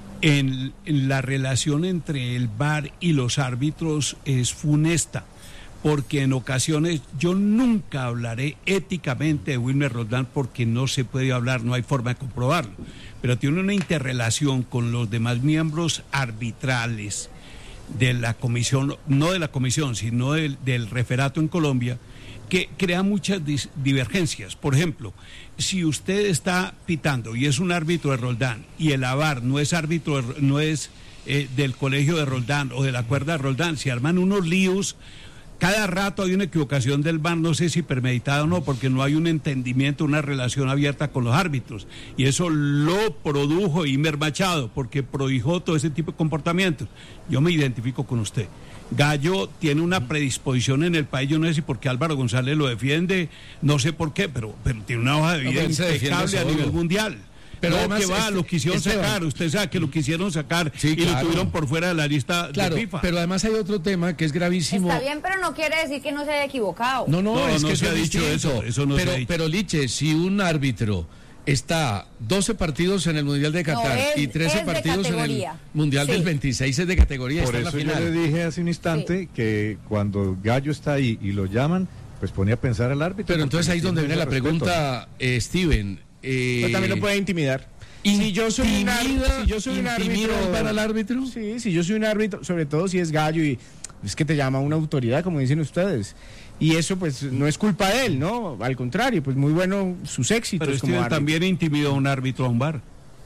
En, en la relación entre el V A R y los árbitros es funesta. porque en ocasiones yo nunca hablaré éticamente de Wilmer Roldán porque no se puede hablar, no hay forma de comprobarlo, pero tiene una interrelación con los demás miembros arbitrales de la comisión, no de la comisión, sino del, del referato en Colombia, que crea muchas dis- divergencias. Por ejemplo, si usted está pitando y es un árbitro de Roldán y el A V A R no es árbitro, de, no es eh, del colegio de Roldán o de la cuerda de Roldán, se arman unos líos. Cada rato hay una equivocación del V A R, no sé si premeditada o no, porque no hay un entendimiento, una relación abierta con los árbitros. Y eso lo produjo Imer Machado, porque prohijó todo ese tipo de comportamientos. Yo me identifico con usted. Gallo tiene una predisposición en el país, yo no sé si porque Álvaro González lo defiende, no sé por qué, pero, pero tiene una hoja de vida no, impecable a nivel mundial. Pero no, además, que va, este, lo quisieron este sacar, usted sabe que lo quisieron sacar sí, y claro. lo tuvieron por fuera de la lista claro, de FIFA. Pero además hay otro tema que es gravísimo. Está bien, pero no quiere decir que no se haya equivocado. No, no, no es no que se eso ha dicho distinto. eso, eso no pero, se ha dicho. Pero Liche, si un árbitro está doce partidos en el Mundial de Qatar no, es, y trece partidos en el Mundial sí. del veintiséis es de categoría. Por está eso en la yo final. le dije hace un instante sí. que cuando Gallo está ahí y lo llaman, pues pone a pensar al árbitro. Pero entonces ahí es donde viene la respeto. pregunta, eh, Steven. Eh, pero también lo puede intimidar. Si yo soy un árbitro, si yo soy un árbitro para el árbitro, sí, si yo soy un árbitro, sobre todo si es Gallo y es que te llama una autoridad, como dicen ustedes, y eso pues no es culpa de él, ¿no? Al contrario, pues muy bueno sus éxitos. Pero como árbitro. También intimidó a un árbitro a un bar.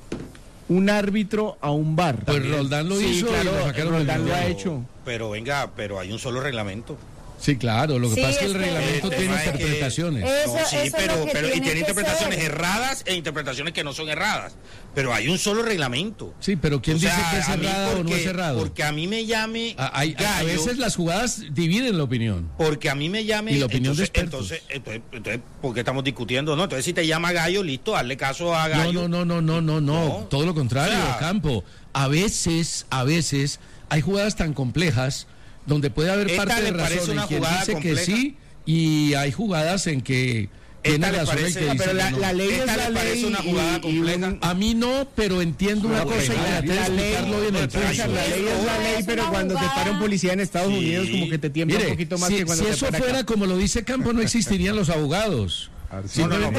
Un árbitro a un bar. Pues también. Roldán lo sí, hizo, claro, y lo Roldán lo ha hecho. Pero venga, pero hay un solo reglamento. Sí, claro, lo que sí, pasa es que el reglamento el tiene interpretaciones. Que, eso, no, sí, eso pero, pero tiene y tiene interpretaciones ser. erradas e interpretaciones que no son erradas. Pero hay un solo reglamento. Sí, pero ¿quién o dice sea, que es errada porque, o no es errado? Porque a mí me llame a, hay, Gallo, a veces las jugadas dividen la opinión. Porque a mí me llame y la opinión entonces, de entonces, entonces, entonces, ¿por qué estamos discutiendo? No, entonces si te llama Gallo, listo, hazle caso a Gallo. No, no, no, no, no, no, no. todo lo contrario, o sea, Campo. A veces, a veces hay jugadas tan complejas donde puede haber parte de razón en quien dice compleja. que sí y hay jugadas en que tiene razón el que dice pero la, que no. la ley Esta es la le parece ley una jugada y, compleja. Y un, a mí no, pero entiendo una cosa y traté de explicarlo bien el punto. La ley es la ley, pero cuando te para un policía en Estados sí. Unidos como que te tiembla un poquito más si, que cuando si te eso para fuera acá. como lo dice Campo, no existirían los abogados. Simplemente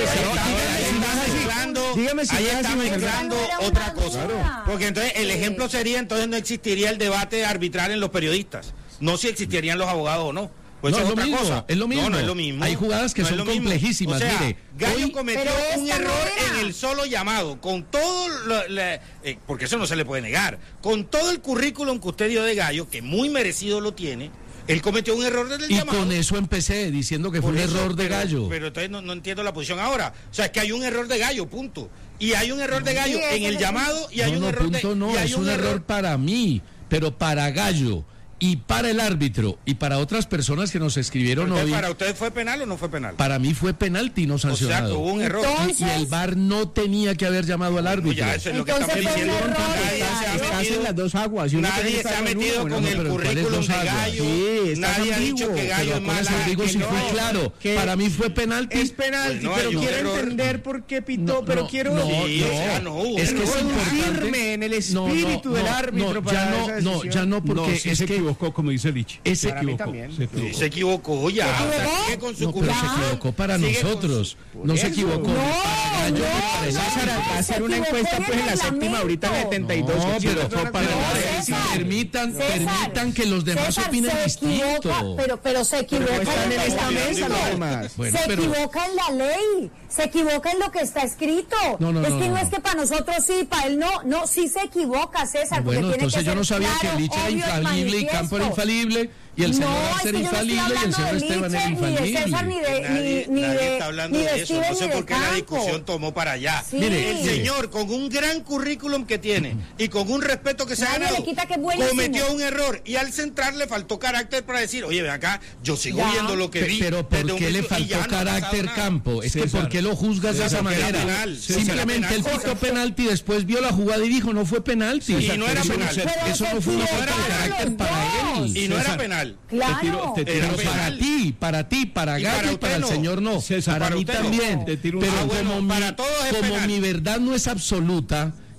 dígame si ahí está está mezclando otra cosa. Claro. Porque entonces el ejemplo sería, entonces no existiría el debate arbitral en los periodistas. No si existirían los abogados o no. Pues no, es, es otra mismo, cosa. es lo mismo. No, no es lo mismo. Hay jugadas que no son complejísimas. O sea, mire, Gallo hoy, cometió un error no en el solo llamado, con todo, lo, la, eh, porque eso no se le puede negar, con todo el currículum que usted dio de Gallo, que muy merecido lo tiene. Él cometió un error desde el y llamado. Y con eso empecé diciendo que Por fue un eso, error de pero, Gallo. Pero entonces no, no entiendo la posición ahora. O sea, es que hay un error de Gallo, punto. Y hay un error de Gallo sí, en el llamado y hay no, un no, error punto de... No, y hay es un, un error, error para mí, pero para Gallo y para el árbitro y para otras personas que nos escribieron hoy. ¿Para ustedes fue penal o no fue penal? Para mí fue penalti no sancionado. O sea, hubo un error. Entonces, y, y el V A R no tenía que haber llamado al árbitro. No, ya, eso es lo que estamos diciendo. Estás en las dos aguas. Y nadie se ha metido con no, el currículum de Gallo. Sí, nadie ha dicho que Gallo es mala. Digo, si fue claro. Para mí fue penalti. Es penalti, pero quiero entender por qué pitó. Pero quiero... Es que es firme en el espíritu del árbitro para esa decisión. No, ya no, porque se equivocó, como dice Lich. Ese se equivocó. Se equivocó. se equivocó ya. ¿Se equivocó? Sigue con su no, pero se equivocó para sigue nosotros. Su... No se equivocó. No, para no, yo, no, César, va a hacer una encuesta pues en la séptima ahorita en el setenta y dos. No, pero fue para no, permitan, permitan que los demás César, opinen distinto. Pero, pero se equivoca pero están en esta mesa los demás. Bueno, se pero... equivoca en la ley. Se equivoca en lo que está escrito. No, no, es no, que no, no es que para nosotros sí, para él no. No, sí se equivoca, César. Bueno, porque entonces tiene que yo no sabía claro, que Lich era infalible y Campo era infalible. Y el señor no, Arce era es que infalible y el señor Esteban era infalible. Ni de César, ni de, nadie, ni, nadie de, está hablando ni de de eso. Steven, No sé por qué la discusión tomó para allá. Sí. Mire, el señor con un gran currículum que tiene y con un respeto que se nadie ha ganado, le quita que es cometió un error y al centrar le faltó carácter para decir, oye, ven acá, yo sigo ya. viendo lo que vi. Pero ¿por qué le faltó no carácter, Campo? Es César, que ¿por qué lo juzgas César, de esa manera? Penal, Simplemente él pitó penalti y después vio la jugada y dijo, no fue penalti. Y no era penal. Eso no fue una falta de carácter para él. Y no era penal. Claro. Para ti, para ti, para Gallo y para el señor no. César, para mí también. No. Pero ah, bueno, como, para mi, todos es como penal. mi verdad no es absoluta,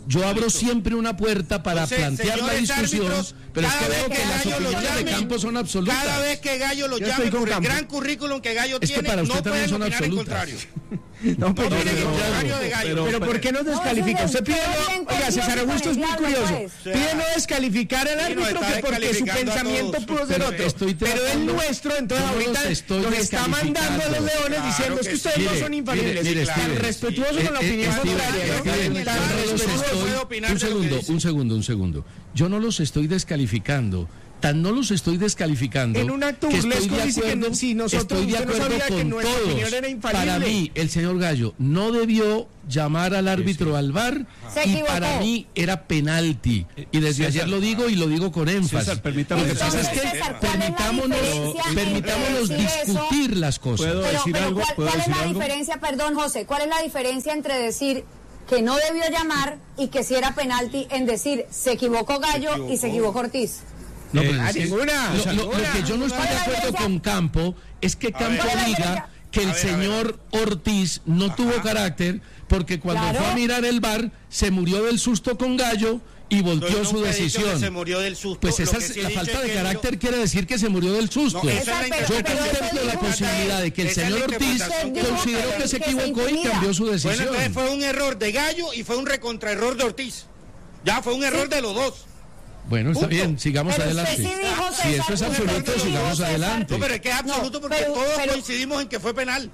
yo abro siempre una puerta para Entonces, plantear la discusión, árbitros, pero es que cada veo vez que que las Gallo lo opiniones de llamen, Campo son absolutas. Cada vez que Gallo lo Yo llame estoy con por el Campo. gran currículum que Gallo Es que tiene, para usted no también pueden son opinar en absolutas. contrario. No, pero, No tiene que pero- contrario de Gallo. pero, ¿por qué nos descalifica? No, Usted pide pero no, bien oiga, César con Augusto es muy el curioso. diablo, pues. Pide no descalificar al Sí, nos árbitro está que porque su descalificando a pensamiento todos. pudo ser Pero otro. estoy Pero el tratando- nuestro, entonces yo no ahorita los estoy nos está mandando a los descalificando. leones Claro diciendo es que que ustedes sí. no Mire, son mire, infalibles. mire, Tan Steven, respetuoso con la eh, eh, opinión Steven, contraria, ¿no? Steven, Steven, Tan yo no los respetuoso. puede estoy- opinar un de lo que segundo, dice. un segundo, un segundo. Yo no los estoy descalificando. Tan no los estoy descalificando. En un acto que estoy burlesco de dice que acuerdo, no- si nosotros- estoy de usted no acuerdo sabía que con nuestra todos. opinión era infalible. Para mí, el señor Gallo no debió llamar al árbitro al V A R Se y equivocó. para mí era penalti. Y desde César, ayer lo digo y lo digo con énfasis. César, permítame Lo que decir pasa es algo. que César, ¿cuál es la permitámonos, diferencia entre permitámonos decir eso? discutir las cosas. ¿Puedo Pero, decir pero algo? ¿cuál, ¿Puedo cuál es decir la algo? diferencia, perdón, José, cuál es la diferencia entre decir que no debió llamar y que si era penalti en decir se equivocó Gallo Se equivocó. y se equivocó Ortiz? No, Eh, pero ah, es que ninguna, lo, lo- lo ninguna. que yo no estoy de ¿Cuál es la acuerdo diferencia? con Campo es que Campo ¿Cuál es la diga diferencia? que el A ver, a ver. señor Ortiz no tuvo carácter porque cuando Claro. fue a mirar el V A R se murió del susto con Gallo y volteó Yo su nunca he dicho decisión. que se murió del susto. Pues Lo esa que es- sí he la dicho falta es de que carácter yo- quiere decir que se murió del susto. No, esa es la César, pero- Yo pero contemplo eso la dijo posibilidad de que el esa es la señor Ortiz interpretación que- consideró que se que se equivocó y intimida. cambió su Bueno, decisión. entonces fue un error de Gallo y fue un recontraerror de Ortiz. Ya fue un error de los dos. Bueno, está Punto. bien, sigamos Pero usted adelante. sí dijo, Si eso es César, absoluto, usted sí dijo, sigamos César. adelante. No, pero es que es absoluto No, porque pero- todos pero- coincidimos en que fue penal.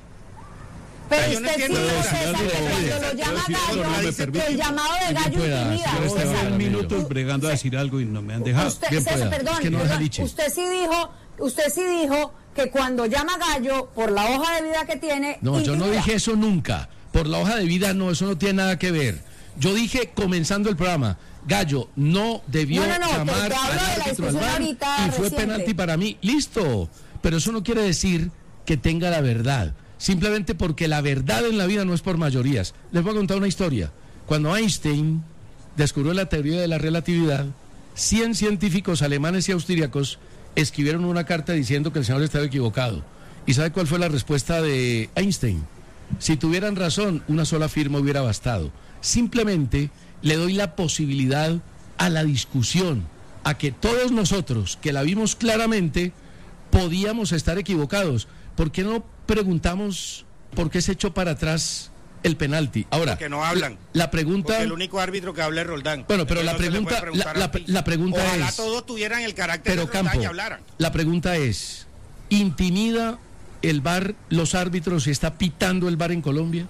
Pero Yo no usted sí entiendo dijo, eso. César, que Puedo cuando decir- lo llama puedo decir algo, no me Gallo, permite. que el llamado de Bien Gallo pueda, intimida. señor Llevo Esteban César. dos Jaramillo. minutos bregando a decir algo y no me han dejado. Usted, Bien César, pueda, perdón, es que no perdón, deja liche. usted sí dijo, usted sí dijo que cuando llama Gallo por la hoja de vida que tiene. No, yo no intimida. dije eso nunca. Por la hoja de vida no, eso no tiene nada que ver. Yo dije comenzando el programa, Gallo no debió No, no, no, te- llamar te hablo al de la árbitro al discusión V A R ahorita y fue reciente. penalti para mí. Listo. Pero eso no quiere decir que tenga la verdad. Simplemente porque la verdad en la vida no es por mayorías. Les voy a contar una historia. Cuando Einstein descubrió la teoría de la relatividad, cien científicos alemanes y austríacos escribieron una carta diciendo que el señor estaba equivocado. ¿Y sabe cuál fue la respuesta de Einstein? Si tuvieran razón, una sola firma hubiera bastado. Simplemente le doy la posibilidad a la discusión, a que todos nosotros, que la vimos claramente, podíamos estar equivocados. ¿Por qué no preguntamos por qué se echó para atrás el penalti? Ahora, Porque no hablan. La, la pregunta... Porque el único árbitro que habla es Roldán. Bueno, pero Entonces la no se le puede pregunta, preguntar la, a la- Ortiz. la pregunta Ojalá es... todos tuvieran el carácter Pero de Roldán Campo, y hablaran. la pregunta es, ¿intimida el V A R los árbitros y está pitando el V A R en Colombia?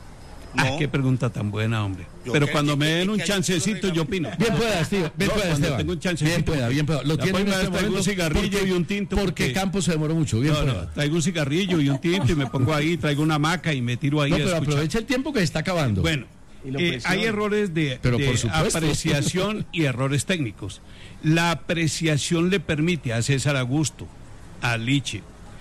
Ah, qué pregunta tan buena, hombre. Yo Pero que- cuando que- me que- den un que hay chancecito, un yo opino. Bien pueda, Esteban. Bien No, pueda, cuando Esteban. tengo un chancecito. Bien pueda, bien pueda. Lo La tiene en próxima este vez traigo momento un cigarrillo porque- y un tinto. Porque Campos se demoró mucho. Bien No, pueda. no, traigo un cigarrillo y un tinto y me pongo ahí, traigo una hamaca y me tiro ahí No, a pero escuchar. aprovecha el tiempo que está acabando. Bueno, Y lo eh, presiona. hay errores de, Pero de por supuesto. apreciación y errores técnicos. La apreciación le permite a César Augusto, a Liche,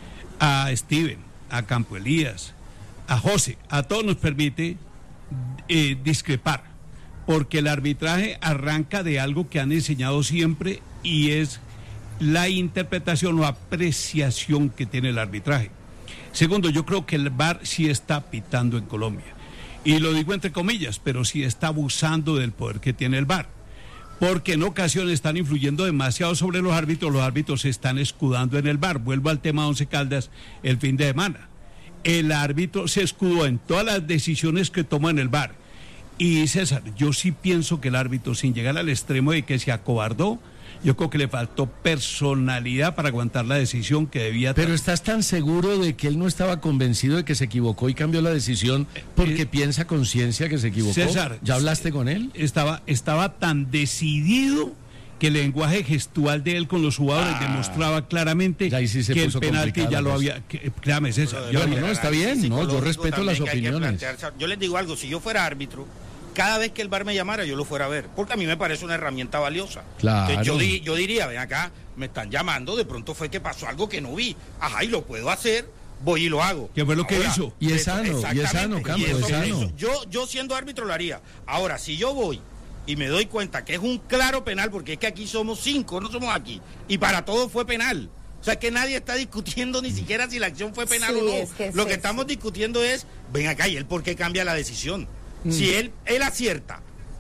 a Steven, a Campo Elías, a José, a todos nos permite eh, discrepar, porque el arbitraje arranca de algo que han enseñado siempre y es la interpretación o apreciación que tiene el arbitraje. Segundo, yo creo que el V A R sí está pitando en Colombia. Y lo digo entre comillas, pero sí está abusando del poder que tiene el V A R. Porque en ocasiones están influyendo demasiado sobre los árbitros, los árbitros se están escudando en el V A R. Vuelvo al tema de Once Caldas el fin de semana. El árbitro se escudó en todas las decisiones que toma en el V A R. Y César, yo sí pienso que el árbitro, sin llegar al extremo de que se acobardó, yo creo que le faltó personalidad para aguantar la decisión que debía tomar. Pero ¿estás tan seguro de que él no estaba convencido de que se equivocó y cambió la decisión porque Eh, piensa a conciencia que se equivocó? César, ¿Ya hablaste con él? Estaba, estaba tan decidido que el lenguaje gestual de él con los jugadores Ah. demostraba claramente Ya ahí sí se que el puso penalti complicada ya la lo cosa. había... Que, créame, César. Pero ya Bueno, había- no, está bien, no, yo psicológico respeto las también que hay que opiniones. plantearse. Yo les digo algo, si yo fuera árbitro, cada vez que el V A R me llamara, yo lo fuera a ver, porque a mí me parece una herramienta valiosa. Claro. Que yo, di- yo diría, ven acá, me están llamando, de pronto fue que pasó algo que no vi. Ajá, y lo puedo hacer, voy y lo hago. ¿Qué fue lo que hizo? Y es eso- sano, y es exactamente, sano, Campo, y eso- es sano. eso- yo, yo siendo árbitro lo haría. Ahora, si yo voy y me doy cuenta que es un claro penal, porque es que aquí somos cinco, no somos aquí, y para todos fue penal. O sea, que nadie está discutiendo ni siquiera si la acción fue penal Sí, o no. es que es Lo que eso. estamos discutiendo es, ven acá, ¿y él por qué cambia la decisión? Si él, él acierta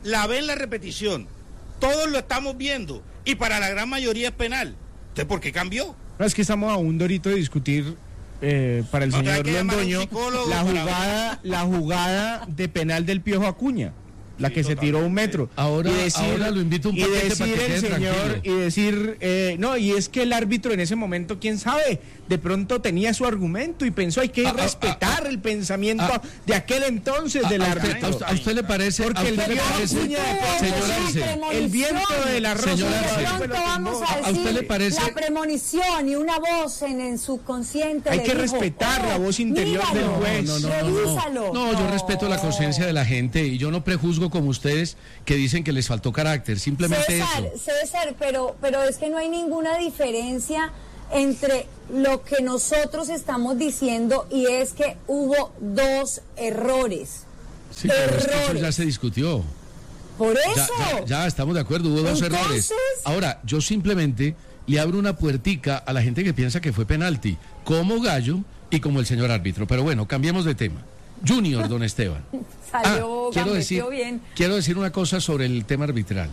la ve en la repetición, todos lo estamos viendo, y para la gran mayoría es penal. Entonces, ¿por qué cambió? No, es que estamos a un dorito de discutir eh, para el No, señor que llamar a un Londoño psicólogo la para jugada, la jugada de penal del Piojo Acuña. La que se tiró un metro. Ahora, Y decir- ahora lo invito a un y paquete decir para que el quede señor tranquilo. y decir eh, no, y es que el árbitro en ese momento, quién sabe, de pronto tenía su argumento y pensó hay que Ah, ah, respetar ah, el pensamiento ah, de aquel entonces del ¿A usted, árbitro. a usted- a usted le parece? Porque ¿A el usted le Piojo parece? Acuña, Señor Arce, el viento de la rosa Señor de Arce, Guadalupe Pronto lo vamos tumbó. a ¿A decir usted le parece? la premonición y una voz en el subconsciente. Hay le que dijo, respetar "Oh, la voz interior del míralo, juez". No, no, no, no, revísalo". no, yo respeto la conciencia de la gente y yo no prejuzgo como ustedes que dicen que les faltó carácter, simplemente César, eso. César, pero, pero es que no hay ninguna diferencia entre lo que nosotros estamos diciendo y es que hubo dos errores. Sí, pero es que eso errores. ya se discutió. Por Ya, eso. ya, ya estamos de acuerdo, hubo dos Entonces- errores. Ahora, yo simplemente le abro una puertica a la gente que piensa que fue penalti, como Gallo y como el señor árbitro. Pero bueno, cambiemos de tema. Junior, don Esteban. Salió, Ah, quiero decir, gambeteó bien. quiero decir una cosa sobre el tema arbitral.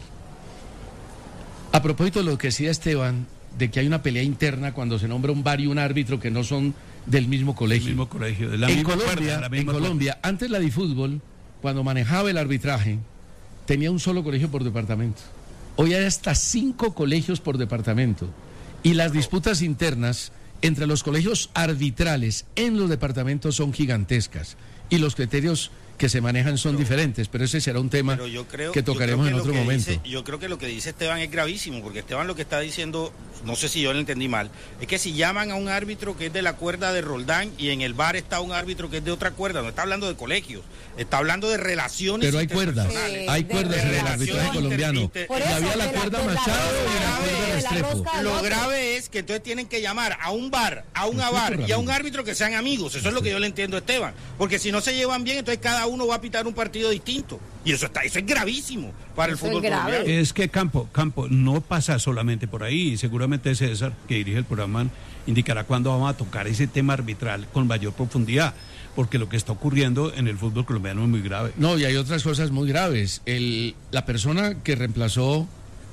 A propósito de lo que decía Esteban, de que hay una pelea interna cuando se nombra un bar y un árbitro que no son del mismo colegio. Del mismo colegio, de la en misma Colombia, cuerda, la en misma Colombia, antes la Difútbol, cuando manejaba el arbitraje, tenía un solo colegio por departamento. Hoy hay hasta cinco colegios por departamento. Y las disputas internas entre los colegios arbitrales en los departamentos son gigantescas. Y los criterios que se manejan son diferentes, pero ese será un tema Pero yo creo, que yo tocaremos creo en que otro lo que momento. dice- yo creo que lo que dice Esteban es gravísimo, porque Esteban lo que está diciendo, no sé si yo lo entendí mal, es que si llaman a un árbitro que es de la cuerda de Roldán y en el bar está un árbitro que es de otra cuerda, no está hablando de colegios, está hablando de relaciones Pero hay cuerdas, interpersonales. hay De cuerdas en el relaciones arbitraje inter- colombiano. inter- Por Y eso, había la de la- cuerda de la Machado y la rosca, cuerda de la Restrepo. rosca del Lo otro. grave es que entonces tienen que llamar a un bar, a un abar y a un árbitro que sean amigos. Eso es lo que yo le entiendo a Esteban. Porque si no se llevan bien, entonces cada uno va a pitar un partido distinto. Y eso está, eso es gravísimo para el Eso es fútbol grave. colombiano. Es que Campo, Campo no pasa solamente por ahí. Seguramente César, que dirige el programa, indicará cuándo vamos a tocar ese tema arbitral con mayor profundidad, porque lo que está ocurriendo en el fútbol colombiano es muy grave. No, y hay otras cosas muy graves. El, la persona que reemplazó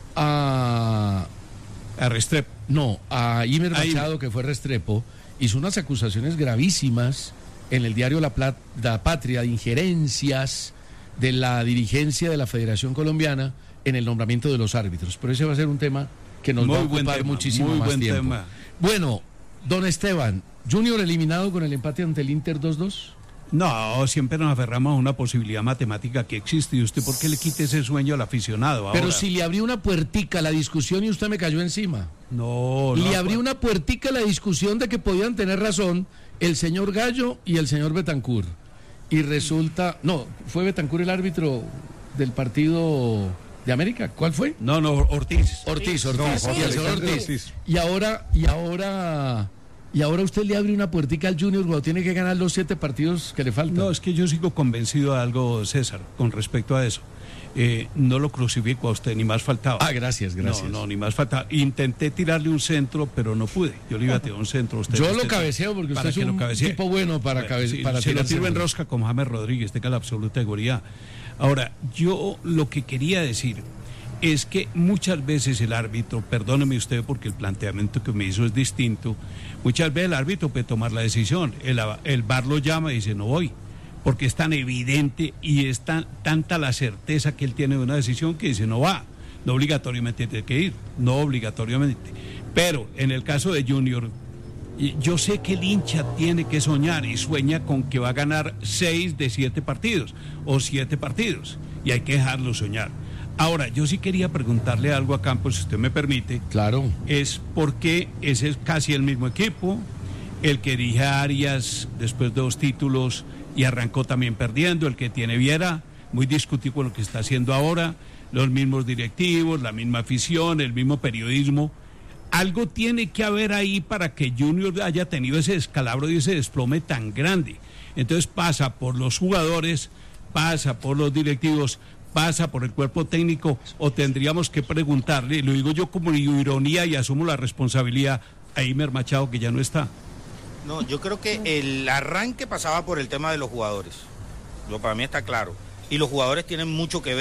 a... A Restrepo. No, a Imer A Imer. Machado, que fue Restrepo, hizo unas acusaciones gravísimas en el diario La, Plat- La Patria de injerencias de la dirigencia de la Federación Colombiana en el nombramiento de los árbitros. Pero ese va a ser un tema que nos Muy va a buen ocupar tema, muchísimo muy más buen tiempo. tema. Bueno, don Esteban, Junior eliminado con el empate ante el Inter dos dos. No, siempre nos aferramos a una posibilidad matemática que existe. ¿Y usted por qué le quita ese sueño al aficionado ahora? Pero si le abrió una puertica a la discusión y usted me cayó encima. No, no. Le abrió una puertica a la discusión de que podían tener razón el señor Gallo y el señor Betancur. Y resulta, no, fue Betancur el árbitro del partido de América. ¿Cuál fue? No, no, Ortiz. Ortiz, No, Ortiz. Jorge y el señor Alexander Ortiz. Ortiz. Y ahora, y ahora, y ahora usted le abre una puertica al Junior cuando tiene que ganar los siete partidos que le faltan. No, es que yo sigo convencido de algo, César, con respecto a eso. Eh, no lo crucifico a usted, ni más faltaba. Ah, gracias, gracias. No, no, ni más faltaba. Intenté tirarle un centro, pero no pude. Yo le iba a tirar un centro a usted. Yo usted lo cabeceo porque para usted es que lo un cabecee. tipo bueno para, cabe- Sí, para si lo tirar tiro en centros. rosca como James Rodríguez, tenga la absoluta seguridad. Ahora, yo lo que quería decir es que muchas veces el árbitro, perdóneme usted porque el planteamiento que me hizo es distinto, muchas veces el árbitro puede tomar la decisión, el, el V A R lo llama y dice no voy, porque es tan evidente y es tan, tanta la certeza que él tiene de una decisión que dice no va, no obligatoriamente tiene que ir, no obligatoriamente. Pero en el caso de Junior, y yo sé que el hincha tiene que soñar y sueña con que va a ganar seis de siete partidos o siete partidos y hay que dejarlo soñar. Ahora, yo sí quería preguntarle algo a Campos, si usted me permite. Claro. Es porque ese es casi el mismo equipo, el que dirige a Arias después de dos títulos y arrancó también perdiendo, el que tiene Viera, muy discutido con lo que está haciendo ahora, los mismos directivos, la misma afición, el mismo periodismo. Algo tiene que haber ahí para que Junior haya tenido ese descalabro y ese desplome tan grande. Entonces pasa por los jugadores, pasa por los directivos, pasa por el cuerpo técnico, o tendríamos que preguntarle, lo digo yo como ironía y asumo la responsabilidad, a Imer Machado, que ya no está. No, yo creo que el arranque pasaba por el tema de los jugadores. Lo para mí está claro. Y los jugadores tienen mucho que ver.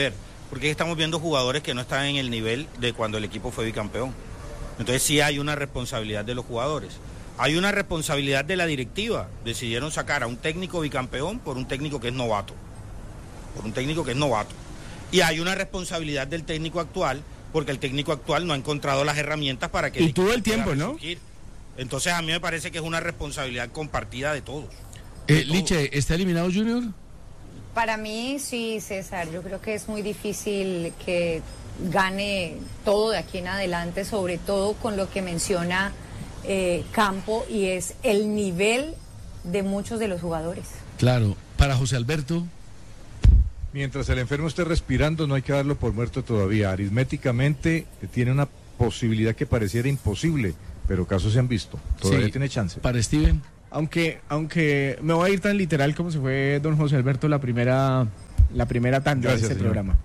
porque estamos viendo jugadores que no están en el nivel de cuando el equipo fue bicampeón. Entonces sí hay una responsabilidad de los jugadores. Hay una responsabilidad de la directiva. Decidieron sacar a un técnico bicampeón por un técnico que es novato. Por un técnico que es novato. Y hay una responsabilidad del técnico actual, porque el técnico actual no ha encontrado las herramientas para que... Y tuvo el tiempo, ¿no? Entonces a mí me parece que es una responsabilidad compartida de todos. Eh, Liche, ¿está eliminado Junior? Para mí sí, César. Yo creo que es muy difícil que gane todo de aquí en adelante, sobre todo con lo que menciona eh, Campo, y es el nivel de muchos de los jugadores. Claro. Para José Alberto... Mientras el enfermo esté respirando, no hay que darlo por muerto todavía. Aritméticamente eh, tiene una posibilidad que pareciera imposible, pero casos se han visto. Todavía Sí. tiene chance. Para Steven. Aunque, aunque me voy a ir tan literal como se fue don José Alberto la primera, la primera tanda Gracias, de este señor. programa.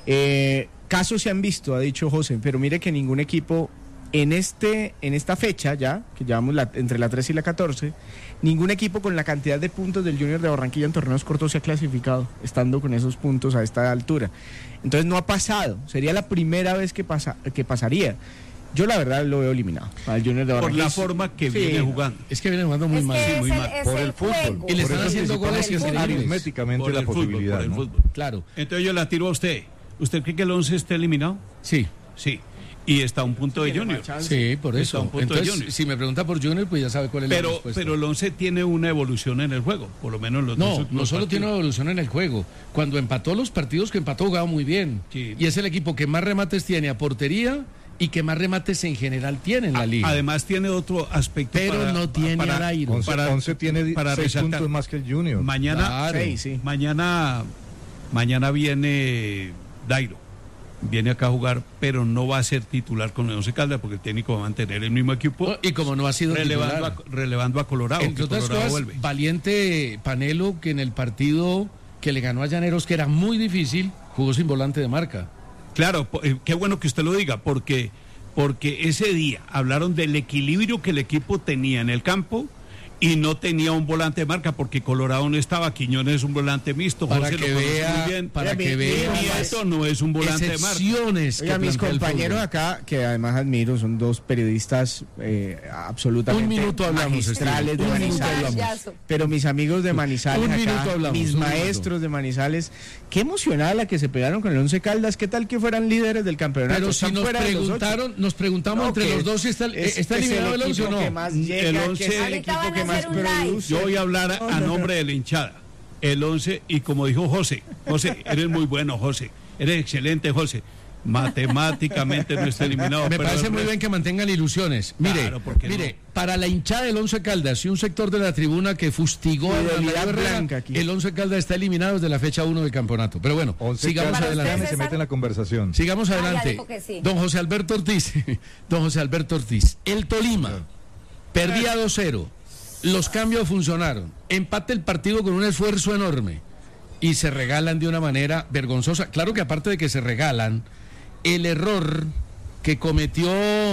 Eh, casos se han visto, ha dicho José, pero mire que ningún equipo en este, en esta fecha ya, que llevamos la, entre la trece y la catorce, ningún equipo con la cantidad de puntos del Junior de Barranquilla en torneos cortos se ha clasificado, estando con esos puntos a esta altura. Entonces no ha pasado, sería la primera vez que, pasa, que pasaría. Yo la verdad lo veo eliminado al Junior de Por Barranquilla. la forma que Sí. viene jugando. Es que viene jugando muy Es mal. que sí, es muy el- mal. es Por el el fútbol. juego. Y le Por están eso haciendo goles principalmente increíbles. aritméticamente Por la el fútbol, posibilidad, por el ¿no? fútbol. Claro. Entonces yo la tiro a usted. ¿Usted cree que el once está eliminado? Sí. Sí. Y está a un punto de Junior. Sí, por Está a eso. un punto de Entonces, Junior. si me pregunta por Junior, pues ya sabe cuál es la Pero, respuesta. pero el once tiene una evolución en el juego, por lo menos los dos No, últimos no solo partidos. tiene una evolución en el juego. Cuando empató los partidos que empató, jugaba muy bien. Sí. Y es el equipo que más remates tiene a portería y que más remates en general tiene en la liga. Además tiene otro aspecto. Pero para- no tiene para- a Dairo. once, para- once tiene para seis resaltar. puntos más que el Junior. Mañana, Claro. Sí, sí. mañana, mañana viene Dairo. Viene acá a jugar, pero no va a ser titular con el Once Caldas porque el técnico va a mantener el mismo equipo. Y como no ha sido relevando titular. a, relevando a Colorado. Entre que otras Colorado cosas, vuelve. valiente Panelo, que en el partido que le ganó a Llaneros, que era muy difícil, jugó sin volante de marca. Claro, po- eh, qué bueno que usted lo diga, porque, porque ese día hablaron del equilibrio que el equipo tenía en el campo y no tenía un volante de marca, porque Colorado no estaba, Quiñones es un volante mixto, Para José que lo conoce vea- muy bien. para Oiga, que mi- vea mi- Nieto no es un volante de marca. Excepciones. Oiga, que mis plantea el compañeros fútbol. acá, que además admiro, son dos periodistas eh, absolutamente Un minuto hablamos, magistrales Esteban. de Un minuto Manizales. hablamos. Pero mis amigos de Manizales Un acá, minuto hablamos, mis un maestros minuto. de Manizales, qué emocionada la que se pegaron con el Once Caldas, qué tal que fueran líderes del campeonato. Pero si Están nos fuera de los ocho. preguntaron, nos preguntamos No, entre que los dos si está, es- está que es eliminado el once o equipo no. que más El llega, once- que es el Ahorita equipo van que a más hacer un live. produce. Yo voy a hablar a nombre de la hinchada. El once, y como dijo José, José, eres muy bueno, José. Eres excelente, José. Matemáticamente no está eliminado. Me pero parece el muy resto- bien que mantengan ilusiones. Mire, Claro, ¿por qué mire, no? para la hinchada del Once Caldas y un sector de la tribuna que fustigó a Fidelidad Darío Herrera, blanca aquí. el Once Caldas está eliminado desde la fecha uno del campeonato. Pero bueno, Once sigamos Caldas adelante. se mete en la conversación. Sigamos Ah, ya adelante. dijo que sí. Don José Alberto Ortiz. Don José Alberto Ortiz. El Tolima perdía dos cero. Los cambios funcionaron. Empate el partido con un esfuerzo enorme. Y se regalan de una manera vergonzosa. Claro que aparte de que se regalan, el error que cometió...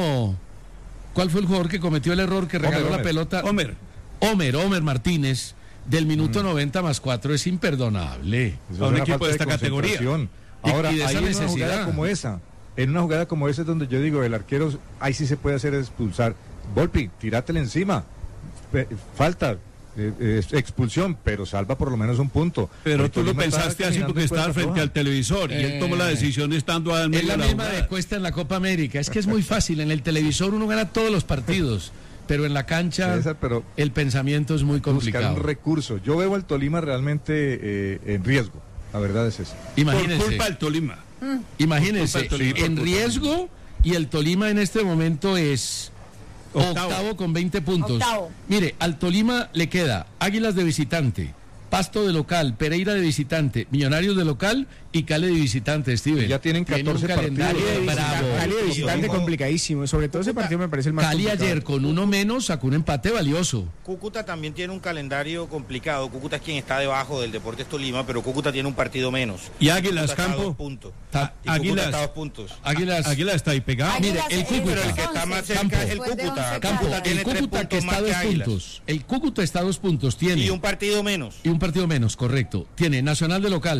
¿Cuál fue el jugador que cometió el error que regaló Homer, la Homer. pelota? Homer. Homer, Homer Martínez, del minuto noventa más cuatro es imperdonable. Eso a un es una equipo falta de esta categoría. concentración. Y- Ahora, y de esa ahí en una necesidad. jugada como esa, en una jugada como esa es donde yo digo, el arquero, ahí sí se puede hacer expulsar. Volpi, tírátele encima. Pe- Falta, eh, eh, expulsión, pero salva por lo menos un punto. Pero Porque tú lo Tolima estaba pensaste así caminando porque en estabas cuenta frente floja. al televisor y él tomó la Eh, decisión estando al medio Es la de la misma jugada. de Cuesta en la Copa América. Es que es muy fácil. En el televisor uno gana todos los partidos, pero en la cancha César, pero el pensamiento es muy buscar complicado. un recurso. Yo veo al Tolima realmente eh, en riesgo. La verdad es esa. Imagínese, Por culpa del Tolima. imagínese, Por culpa del Tolima, en por culpa. riesgo y el Tolima en este momento es octavo, Octavo. con veinte puntos. Octavo. Mire, al Tolima le queda Águilas de visitante, Pasto de local, Pereira de visitante, Millonarios de local y Cali de visitante, Steven. Ya tienen Tiene un catorce calendario partidos. bravo. Cali de visitante Ojo. complicadísimo. Sobre todo ese partido me parece el más Cali complicado. ayer con uno menos sacó un empate valioso. Cúcuta también tiene un calendario complicado. Cúcuta es quien está debajo del Deportes Tolima, pero Cúcuta tiene un partido menos. Y Águilas, Cúcuta está a Campo. dos puntos. Ta- Y Cúcuta Águilas. está a dos puntos. Águilas, Águila está ahí pegado. Águilas, Mire, el eh, Cúcuta, es el que está más once, cerca es el después de Cúcuta. once Campo, Caldas. el tiene tres Cúcuta que puntos está más a que dos Águilas. puntos. El Cúcuta está a dos puntos, tiene. Y un partido menos. Y un partido menos, correcto. Tiene Nacional de local,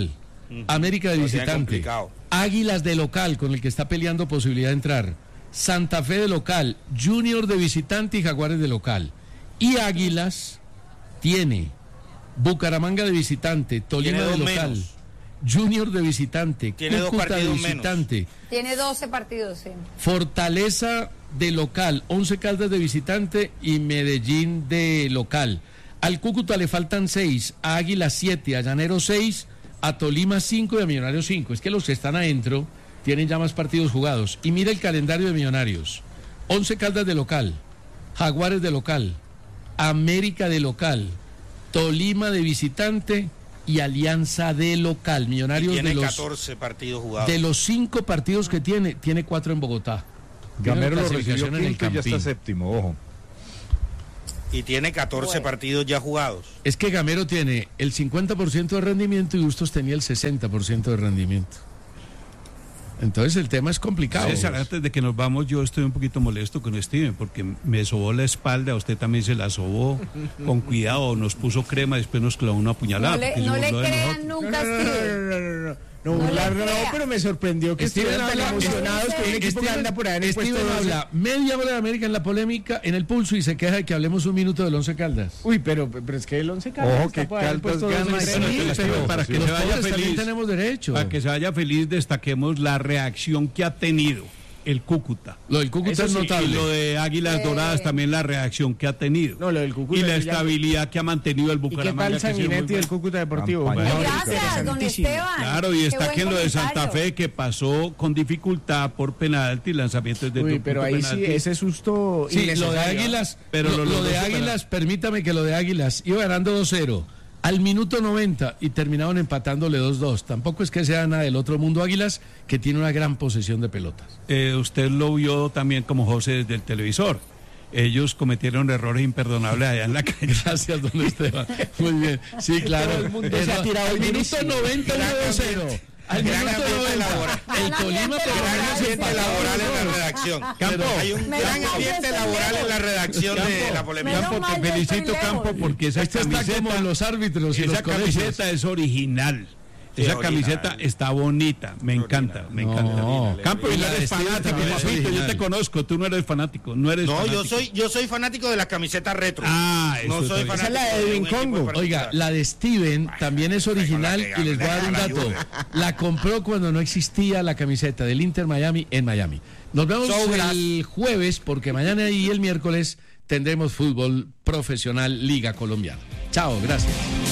América de Lo tiene visitante, complicado. Águilas de local, con el que está peleando posibilidad de entrar, Santa Fe de local, Junior de visitante y Jaguares de local. Y Águilas tiene Bucaramanga de visitante, Tolima Tiene de dos local, menos. Junior de visitante, Tiene dos Cúcuta de partidos visitante, Tiene doce partidos, sí. Fortaleza de local, Once Caldas de visitante y Medellín de local. Al Cúcuta le faltan seis, a Águila siete, a Llanero seis, a Tolima cinco y a Millonarios cinco. Es que los que están adentro tienen ya más partidos jugados. Y mira el calendario de Millonarios. Once Caldas de local, Jaguares de local, América de local, Tolima de visitante y Alianza de local. Millonarios Tiene de los catorce partidos jugados. de los cinco partidos que tiene, tiene cuatro en Bogotá. Gamero lo Clasificación recibió en el quinto y ya está Campín. séptimo, ojo. Y tiene catorce partidos ya jugados. Es que Gamero tiene el cincuenta por ciento de rendimiento y Bustos tenía el sesenta por ciento de rendimiento. Entonces el tema es complicado. César, antes de que nos vamos, yo estoy un poquito molesto con Steven porque me sobó la espalda, a usted también se la sobó. Con cuidado, nos puso crema, después nos clavó una puñalada. No le, porque se no le burló de crean nosotros. nunca a Steven. No, No le burlar, no, crea. pero me sorprendió que Steven estuvieran tan habla- emocionados con un equipo que Steven- anda por ahí en el Steven puesto doce. habla media hora de América en la polémica, en el pulso, y se queja de que hablemos un minuto del Once Caldas. Uy, pero, pero es que el Once Caldas Ojo, está que por ahí en el Caldas puesto gana doce. y Sí, gana el pero equipo, para sí. que Los se vaya pobres feliz feliz. tenemos derecho. Para que se vaya feliz, destaquemos la reacción que ha tenido el Cúcuta. Lo del Cúcuta Eso es sí, notable. y lo de Águilas Eh. Doradas también la reacción que ha tenido. No, lo del Cúcuta y la ya- estabilidad que ha mantenido el ¿Y qué Bucaramanga. tal que ha sido muy Sanguinetti del bueno. Cúcuta Deportivo? Campaña. Bueno, Gracias, don interesantísimo. Esteban. Claro, y Qué destaquen buen lo de Santa comentario. Fe, que pasó con dificultad por penalti, lanzamientos de Uy, tu pero punto ahí sí, penalti. ese susto Sí, lo de innecesario. Águilas, Pero lo, lo- lo los de dos Águilas, superaron. permítame que lo de Águilas, iba ganando dos cero al minuto noventa y terminaron empatándole dos dos. Tampoco es que sea nada del otro mundo Águilas, que tiene una gran posesión de pelotas. Eh, usted lo vio también como José desde el televisor. Ellos cometieron errores imperdonables allá en la calle. Gracias, don Esteban. Muy bien. Sí, claro. Todo el mundo se ha Eso, tirado al minuto durísimo. noventa y dos cero. Al Gran minuto ambiente laboral. noventa. El Tolima por lo Gran menos ambiente empató laboral dos en la dos. redacción. Campo, Hay un Me gran da ambiente mal laboral en la redacción de Campo, la polémica. Menos Campo, mal te yo felicito, estoy lejos. Campo, porque esa Este está camiseta, como los árbitros y esa los colegios. camiseta es original. Sí, Esa original. camiseta está bonita, me encanta, me encanta. No. Campo, y Y no la de eres Steven fanático, también es papito, yo original. te conozco, tú no eres fanático, no eres No, fanático. yo soy, yo soy fanático de las camisetas retro. Ah, eso no está soy bien. fanático Esa es la de un Edwin equipo en Congo. particular. Oiga, la de Steven también es original y les voy a dar un dato. La compró cuando no existía la camiseta del Inter Miami en Miami. Nos vemos So, el jueves porque mañana y el miércoles tendremos fútbol profesional Liga Colombiana. Chao, gracias.